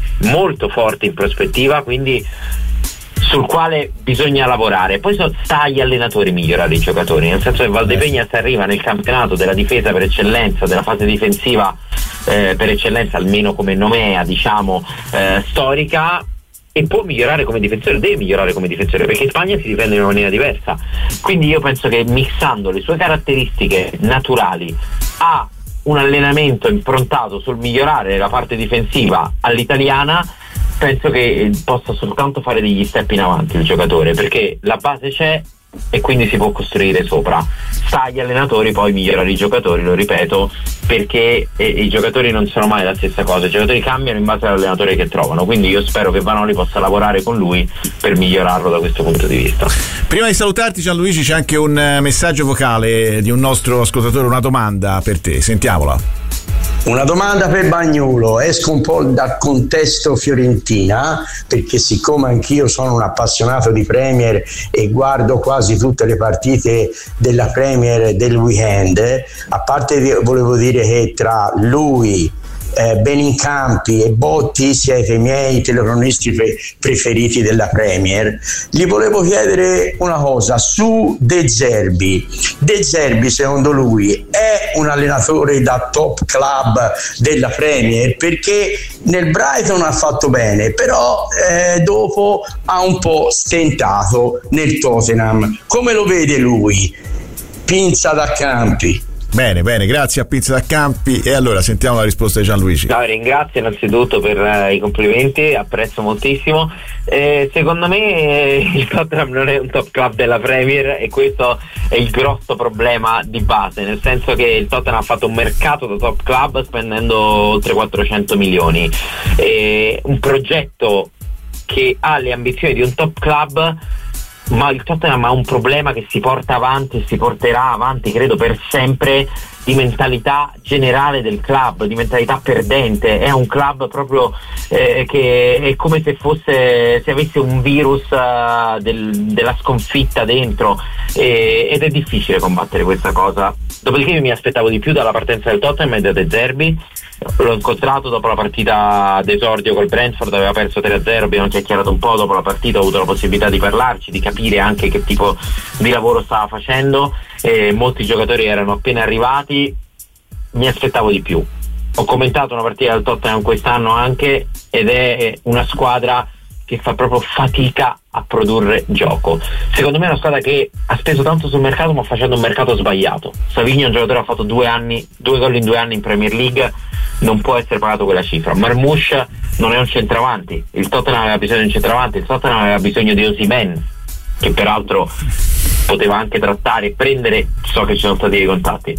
forte in prospettiva, quindi sul quale bisogna lavorare. Poi sta agli allenatori migliorare i giocatori, nel senso che Valdepegnas arriva nel campionato della difesa per eccellenza, della fase difensiva per eccellenza, almeno come nomea, diciamo, storica, e può migliorare come difensore, deve migliorare come difensore, perché in Spagna si difende in una maniera diversa. Quindi io penso che mixando le sue caratteristiche naturali a un allenamento improntato sul migliorare la parte difensiva all'italiana, penso che possa soltanto fare degli step in avanti il giocatore, perché la base c'è e quindi si può costruire sopra. Sta agli allenatori poi migliorare i giocatori, lo ripeto, perché i giocatori non sono mai la stessa cosa, i giocatori cambiano in base all'allenatore che trovano, quindi io spero che Vanoli possa lavorare con lui per migliorarlo da questo punto di vista. Prima di salutarti, Gianluigi, c'è anche un messaggio vocale di un nostro ascoltatore, una domanda per te, sentiamola. Una domanda per Bagnolo, esco un po' dal contesto Fiorentina, perché siccome anch'io sono un appassionato di Premier e guardo quasi tutte le partite della Premier del weekend, a parte volevo dire che tra lui, Benincampi e Botti siete i miei telecronisti preferiti della Premier. Gli volevo chiedere una cosa su De Zerbi. De Zerbi, secondo lui, è un allenatore da top club della Premier? Perché nel Brighton ha fatto bene, però dopo ha un po' stentato nel Tottenham. Come lo vede lui? Pinza da Campi. Bene, grazie a Pizza da Campi. E allora sentiamo la risposta di Gianluigi. No, ringrazio innanzitutto per i complimenti, apprezzo moltissimo. Secondo me il Tottenham non è un top club della Premier e questo è il grosso problema di base, nel senso che il Tottenham ha fatto un mercato da top club spendendo oltre 400 milioni, un progetto che ha le ambizioni di un top club, ma il Tottenham ha un problema che si porta avanti e si porterà avanti, credo, per sempre, di mentalità generale del club, di mentalità perdente. È un club proprio che è come se avesse un virus della sconfitta dentro, ed è difficile combattere questa cosa. Dopodiché io mi aspettavo di più dalla partenza del Tottenham e da De Zerbi. L'ho incontrato dopo la partita d'esordio col Brentford, aveva perso 3-0, abbiamo chiacchierato un po' dopo la partita, ho avuto la possibilità di parlarci, di capire anche che tipo di lavoro stava facendo, molti giocatori erano appena arrivati, mi aspettavo di più. Ho commentato una partita del Tottenham quest'anno anche, ed è una squadra che fa proprio fatica a produrre gioco. Secondo me è una squadra che ha speso tanto sul mercato, ma facendo un mercato sbagliato. Savigny è un giocatore che ha fatto 2 gol in 2 anni in Premier League, non può essere pagato quella cifra. Marmoush non è un centravanti, il Tottenham aveva bisogno di un centravanti, il Tottenham aveva bisogno di Osimhen, che peraltro poteva anche trattare e prendere, so che ci sono stati dei contatti,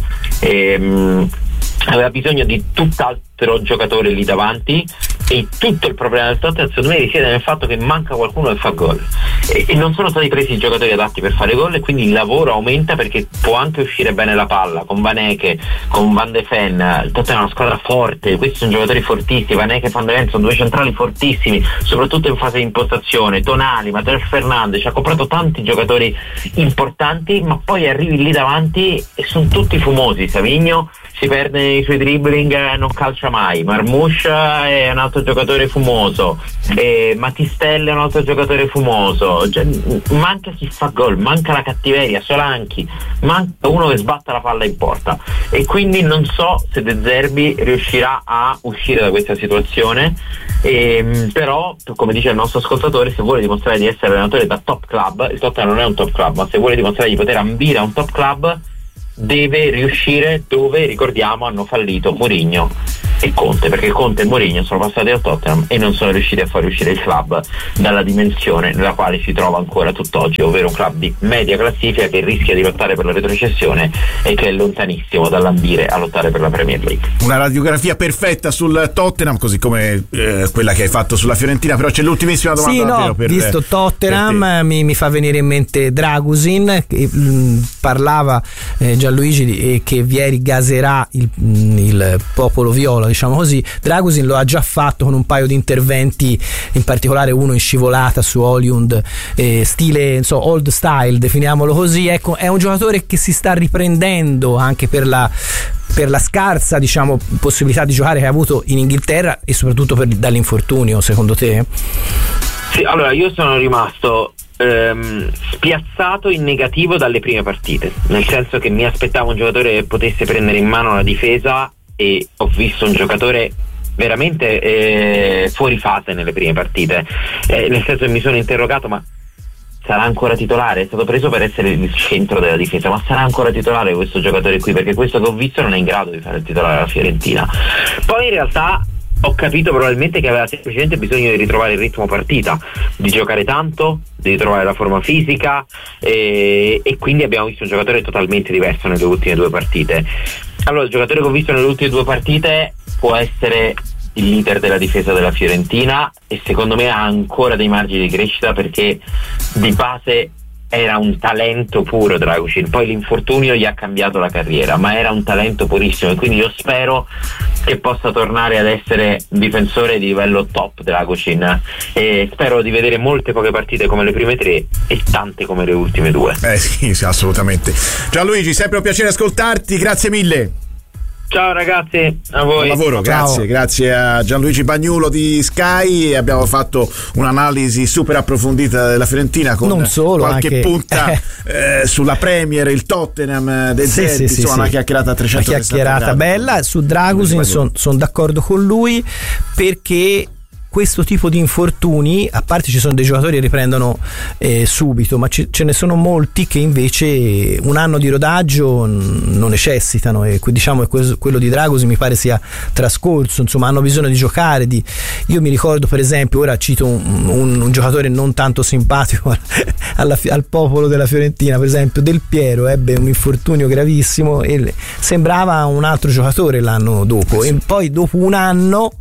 aveva bisogno di tutt'altro giocatore lì davanti, e tutto il problema del Tottenham secondo me risiede nel fatto che manca qualcuno che fa gol, e non sono stati presi i giocatori adatti per fare gol, e quindi il lavoro aumenta, perché può anche uscire bene la palla con Van Eke, con Van de Ven. Il Tottenham è una squadra forte, questi sono giocatori fortissimi, Van Eke e Van de Ven sono due centrali fortissimi, soprattutto in fase di impostazione. Tonali, Matheus Fernandes, ha comprato tanti giocatori importanti, ma poi arrivi lì davanti e sono tutti fumosi. Savigno si perde i suoi dribbling, non calcia mai. Marmouche è un altro giocatore fumoso, Mattistelle è un altro giocatore fumoso, cioè, manca chi fa gol, manca la cattiveria. Solanchi, manca uno che sbatta la palla in porta, e quindi non so se De Zerbi riuscirà a uscire da questa situazione, però come dice il nostro ascoltatore, se vuole dimostrare di essere allenatore da top club, il Tottenham non è un top club, ma se vuole dimostrare di poter ambire a un top club deve riuscire dove, ricordiamo, hanno fallito Mourinho e Conte, perché Conte e Mourinho sono passati al Tottenham e non sono riusciti a far uscire il club dalla dimensione nella quale si trova ancora tutt'oggi, ovvero un club di media classifica che rischia di lottare per la retrocessione e che è lontanissimo dall'ambire a lottare per la Premier League. Una radiografia perfetta sul Tottenham, così come quella che hai fatto sulla Fiorentina, però c'è l'ultimissima domanda. Sì, visto Tottenham mi fa venire in mente Dragusin, che parlava Gianluigi che Vieri gaserà il popolo viola, diciamo così. Dragusin lo ha già fatto con un paio di interventi, in particolare uno in scivolata su Højlund, stile old style, definiamolo così. Ecco, è un giocatore che si sta riprendendo anche per la scarsa, diciamo, possibilità di giocare che ha avuto in Inghilterra, e soprattutto dall'infortunio, secondo te? Sì, allora io sono rimasto spiazzato in negativo dalle prime partite, nel senso che mi aspettavo un giocatore che potesse prendere in mano la difesa, e ho visto un giocatore veramente fuori fase nelle prime partite, nel senso che mi sono interrogato: ma sarà ancora titolare? È stato preso per essere il centro della difesa, ma sarà ancora titolare questo giocatore qui? Perché questo che ho visto non è in grado di fare il titolare alla Fiorentina. Poi in realtà ho capito probabilmente che aveva semplicemente bisogno di ritrovare il ritmo partita, di giocare tanto, di ritrovare la forma fisica, e quindi abbiamo visto un giocatore totalmente diverso nelle ultime due partite. Allora, il giocatore che ho visto nelle ultime due partite può essere il leader della difesa della Fiorentina, e secondo me ha ancora dei margini di crescita, perché di base era un talento puro Dragusin, poi l'infortunio gli ha cambiato la carriera, ma era un talento purissimo, e quindi io spero che possa tornare ad essere un difensore di livello top Dragusin, e spero di vedere molte poche partite come le prime tre e tante come le ultime due. Sì, assolutamente. Gianluigi, sempre un piacere ascoltarti, grazie mille. Ciao ragazzi, a voi. Buon lavoro, grazie a Gianluigi Bagnulo di Sky. Abbiamo fatto un'analisi super approfondita della Fiorentina con non solo, qualche anche punta sulla Premier, il Tottenham, De Zerbi, insomma una chiacchierata a 360 una chiacchierata gradi. Bella. Su Dragusin sono d'accordo con lui, perché questo tipo di infortuni, a parte ci sono dei giocatori che riprendono subito, ma ce ne sono molti che invece un anno di rodaggio non necessitano, e diciamo che quello di Dragusin mi pare sia trascorso, insomma hanno bisogno di giocare. Io mi ricordo, per esempio, ora cito un giocatore non tanto simpatico al popolo della Fiorentina, per esempio Del Piero ebbe un infortunio gravissimo e sembrava un altro giocatore l'anno dopo, e poi dopo un anno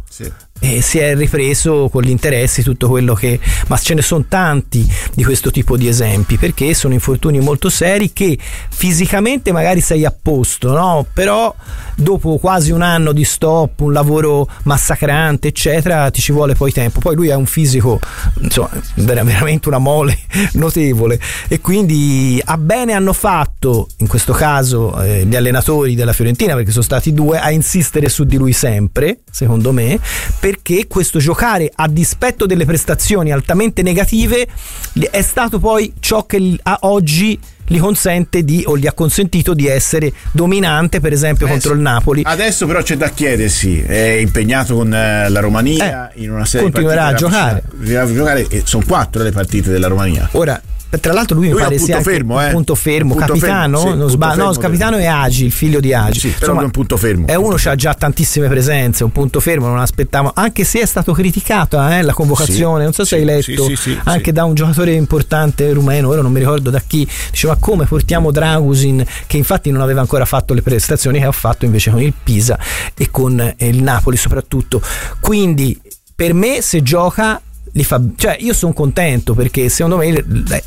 e si è ripreso con gli interessi, tutto quello che, ma ce ne sono tanti di questo tipo di esempi, perché sono infortuni molto seri che fisicamente magari sei a posto, no? Però dopo quasi un anno di stop, un lavoro massacrante eccetera, ti ci vuole poi tempo. Poi lui ha un fisico, insomma, veramente una mole notevole, e quindi a bene hanno fatto in questo caso gli allenatori della Fiorentina, perché sono stati due, a insistere su di lui sempre, secondo me, perché questo giocare a dispetto delle prestazioni altamente negative è stato poi ciò che oggi gli consente o gli ha consentito di essere dominante, per esempio contro il Napoli. Adesso però c'è da chiedersi, è impegnato con la Romania in una serie continuerà di partite, a giocare e sono 4 le partite della Romania. Ora, tra l'altro lui mi pare sia un punto fermo, capitano, capitano è Agi, il figlio di Agi. Sì, però è un punto fermo. È uno che ha già tantissime presenze, un punto fermo, non aspettavo, anche se è stato criticato la convocazione, non so se hai letto, anche da un giocatore importante rumeno, ora non mi ricordo da chi, diceva come portiamo Dragusin, che infatti non aveva ancora fatto le prestazioni che ha fatto invece con il Pisa e con il Napoli soprattutto. Quindi per me se gioca cioè io sono contento perché secondo me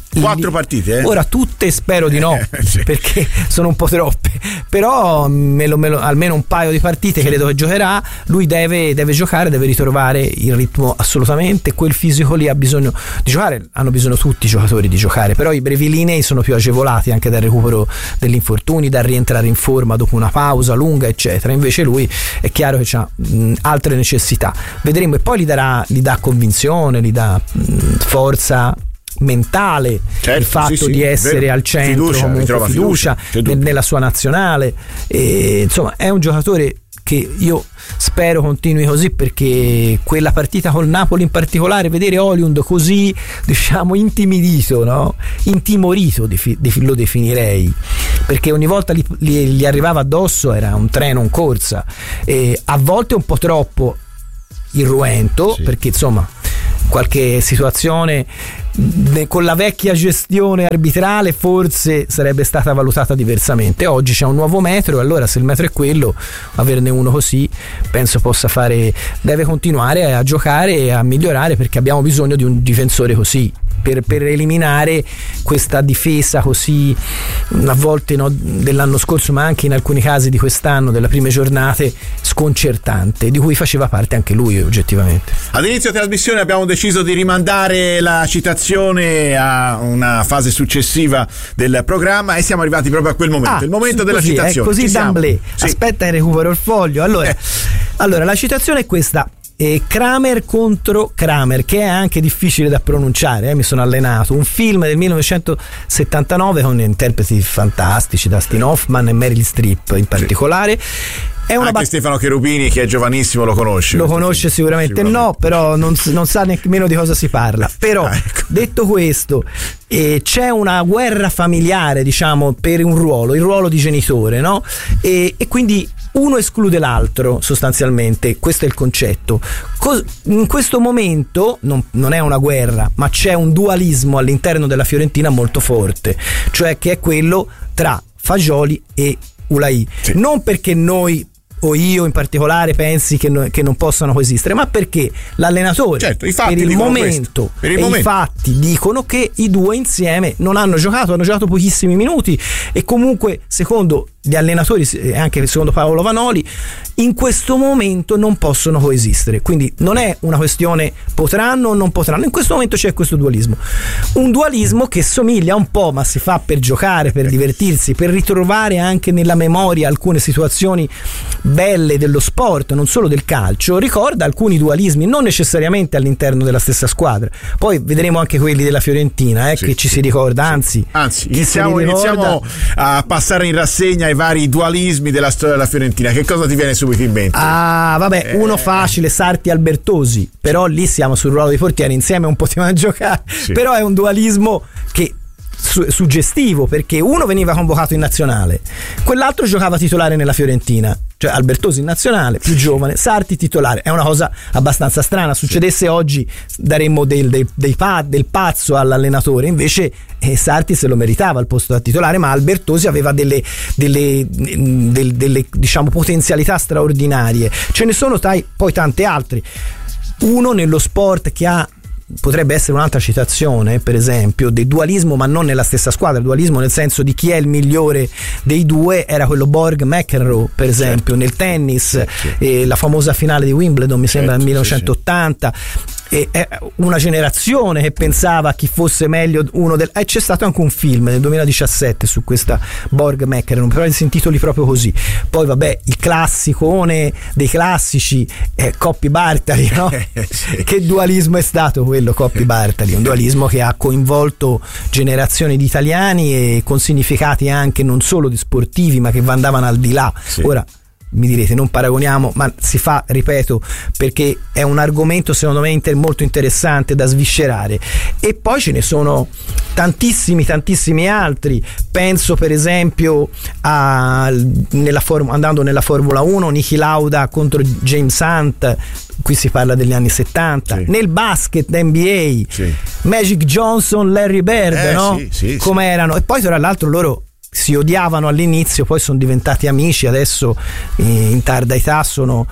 4 partite ora tutte spero di no perché sono un po' troppe, però almeno un paio di partite credo che giocherà. Lui deve giocare, deve ritrovare il ritmo, assolutamente quel fisico lì ha bisogno di giocare, hanno bisogno tutti i giocatori di giocare, però i brevilinei sono più agevolati anche dal recupero degli infortuni, dal rientrare in forma dopo una pausa lunga eccetera, invece lui è chiaro che ha altre necessità, vedremo, e poi gli dà convinzione, gli dà forza mentale, il fatto di essere al centro, fiducia nella sua nazionale, e, insomma è un giocatore che io spero continui così, perché quella partita col Napoli in particolare, vedere Højlund così diciamo intimidito, no? Intimorito lo definirei, perché ogni volta gli arrivava addosso, era un treno in corsa, e a volte un po' troppo irruento, perché insomma qualche situazione con la vecchia gestione arbitrale forse sarebbe stata valutata diversamente. Oggi c'è un nuovo metro, e allora se il metro è quello, averne uno così penso possa deve continuare a giocare e a migliorare, perché abbiamo bisogno di un difensore così per eliminare questa difesa così a volte dell'anno scorso, ma anche in alcuni casi di quest'anno, delle prime giornate, sconcertante, di cui faceva parte anche lui oggettivamente. Ad inizio trasmissione abbiamo deciso di rimandare la citazione a una fase successiva del programma e siamo arrivati proprio a quel momento, il momento della citazione. Così d'amblè. Aspetta che recupero il foglio. Allora la citazione è questa: Kramer contro Kramer, che è anche difficile da pronunciare, mi sono allenato, un film del 1979 con interpreti fantastici, Dustin Hoffman e Meryl Streep in particolare. Anche Stefano Cherubini, che è giovanissimo, lo conosce sicuramente. No, però non sa nemmeno di cosa si parla. Però detto questo, c'è una guerra familiare, diciamo, per il ruolo di genitore, no? E quindi uno esclude l'altro sostanzialmente, questo è il concetto. In questo momento non è una guerra, ma c'è un dualismo all'interno della Fiorentina molto forte, cioè che è quello tra Fagioli e Ulai. Non perché noi o io in particolare pensi che non possano coesistere, ma perché l'allenatore i fatti dicono che i due insieme non hanno giocato pochissimi minuti, e comunque secondo gli allenatori e anche secondo Paolo Vanoli in questo momento non possono coesistere. Quindi non è una questione potranno o non potranno, in questo momento c'è questo dualismo, un dualismo che somiglia un po', ma si fa per giocare, per divertirsi, per ritrovare anche nella memoria alcune situazioni belle dello sport, non solo del calcio. Ricorda alcuni dualismi, non necessariamente all'interno della stessa squadra, poi vedremo anche quelli della Fiorentina che ci si ricorda, anzi iniziamo a passare in rassegna i vari dualismi della storia della Fiorentina. Che cosa ti viene subito in mente? Uno facile, Sarti Albertosi, però lì siamo sul ruolo dei portieri, insieme un potevano giocare, però è un dualismo che suggestivo, perché uno veniva convocato in nazionale, quell'altro giocava titolare nella Fiorentina, cioè Albertosi in nazionale, più giovane, Sarti titolare. È una cosa abbastanza strana, succedesse oggi daremmo del pazzo all'allenatore, invece Sarti se lo meritava il posto da titolare, ma Albertosi aveva delle diciamo potenzialità straordinarie. Ce ne sono poi tante altre. Uno nello sport che potrebbe essere un'altra citazione, per esempio, del dualismo, ma non nella stessa squadra, il dualismo nel senso di chi è il migliore dei due, era quello Borg-McEnroe, per esempio, nel tennis, la famosa finale di Wimbledon, mi sembra nel 1980. una generazione che pensava chi fosse meglio uno del. C'è stato anche un film nel 2017 su questa Borg McEnroe, però si intitoli proprio così. Poi vabbè, il classicone dei classici, Coppi Bartali, no? Sì. Che dualismo è stato quello, Coppi Bartali? Un dualismo che ha coinvolto generazioni di italiani e con significati anche non solo di sportivi, ma che andavano al di là. Sì. Ora mi direte non paragoniamo, ma si fa, ripeto, perché è un argomento secondo me molto interessante da sviscerare. E poi ce ne sono tantissimi altri. Penso per esempio andando nella Formula 1, Niki Lauda contro James Hunt, qui si parla degli anni 70. Sì. Nel basket NBA, sì. Magic Johnson, Larry Bird, no? Sì, come erano. E poi tra l'altro loro si odiavano all'inizio, poi sono diventati amici, adesso in tarda età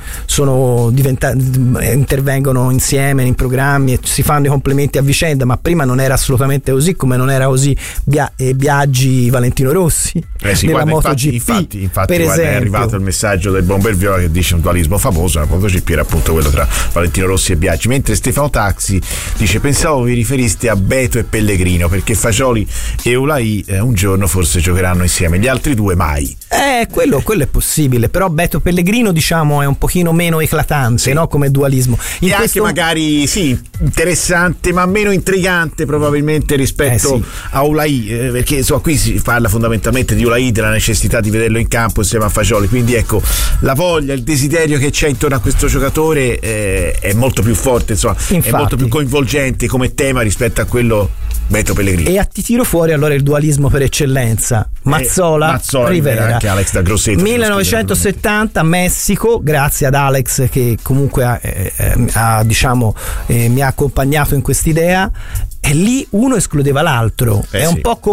intervengono insieme in programmi e si fanno i complimenti a vicenda, ma prima non era assolutamente così, come non era così Biaggi Valentino Rossi nella MotoGP. Infatti per esempio, è arrivato il messaggio del Bomber Viola che dice un dualismo famoso, la MotoGP era appunto quello tra Valentino Rossi e Biaggi, mentre Stefano Taxi dice: pensavo vi riferiste a Beto e Pellegrino, perché Fagioli e Ulai un giorno forse giocheranno insieme, gli altri due mai. Quello è possibile, però Beto Pellegrino diciamo è un pochino meno eclatante, sì, no? Come dualismo. E anche magari sì, interessante ma meno intrigante probabilmente rispetto sì. a Ulai, perché insomma qui si parla fondamentalmente di Ulai, della necessità di vederlo in campo insieme a Fagioli, quindi ecco, la voglia, il desiderio che c'è intorno a questo giocatore è molto più forte, insomma. Infatti, è molto più coinvolgente come tema rispetto a quello Beto Pellegrino. E ti tiro fuori allora il dualismo per eccellenza, Mazzola Rivera, anche Alex da Grosseto, 1970 Messico, grazie ad Alex che comunque mi ha accompagnato in quest'idea, e lì uno escludeva l'altro. È un po' come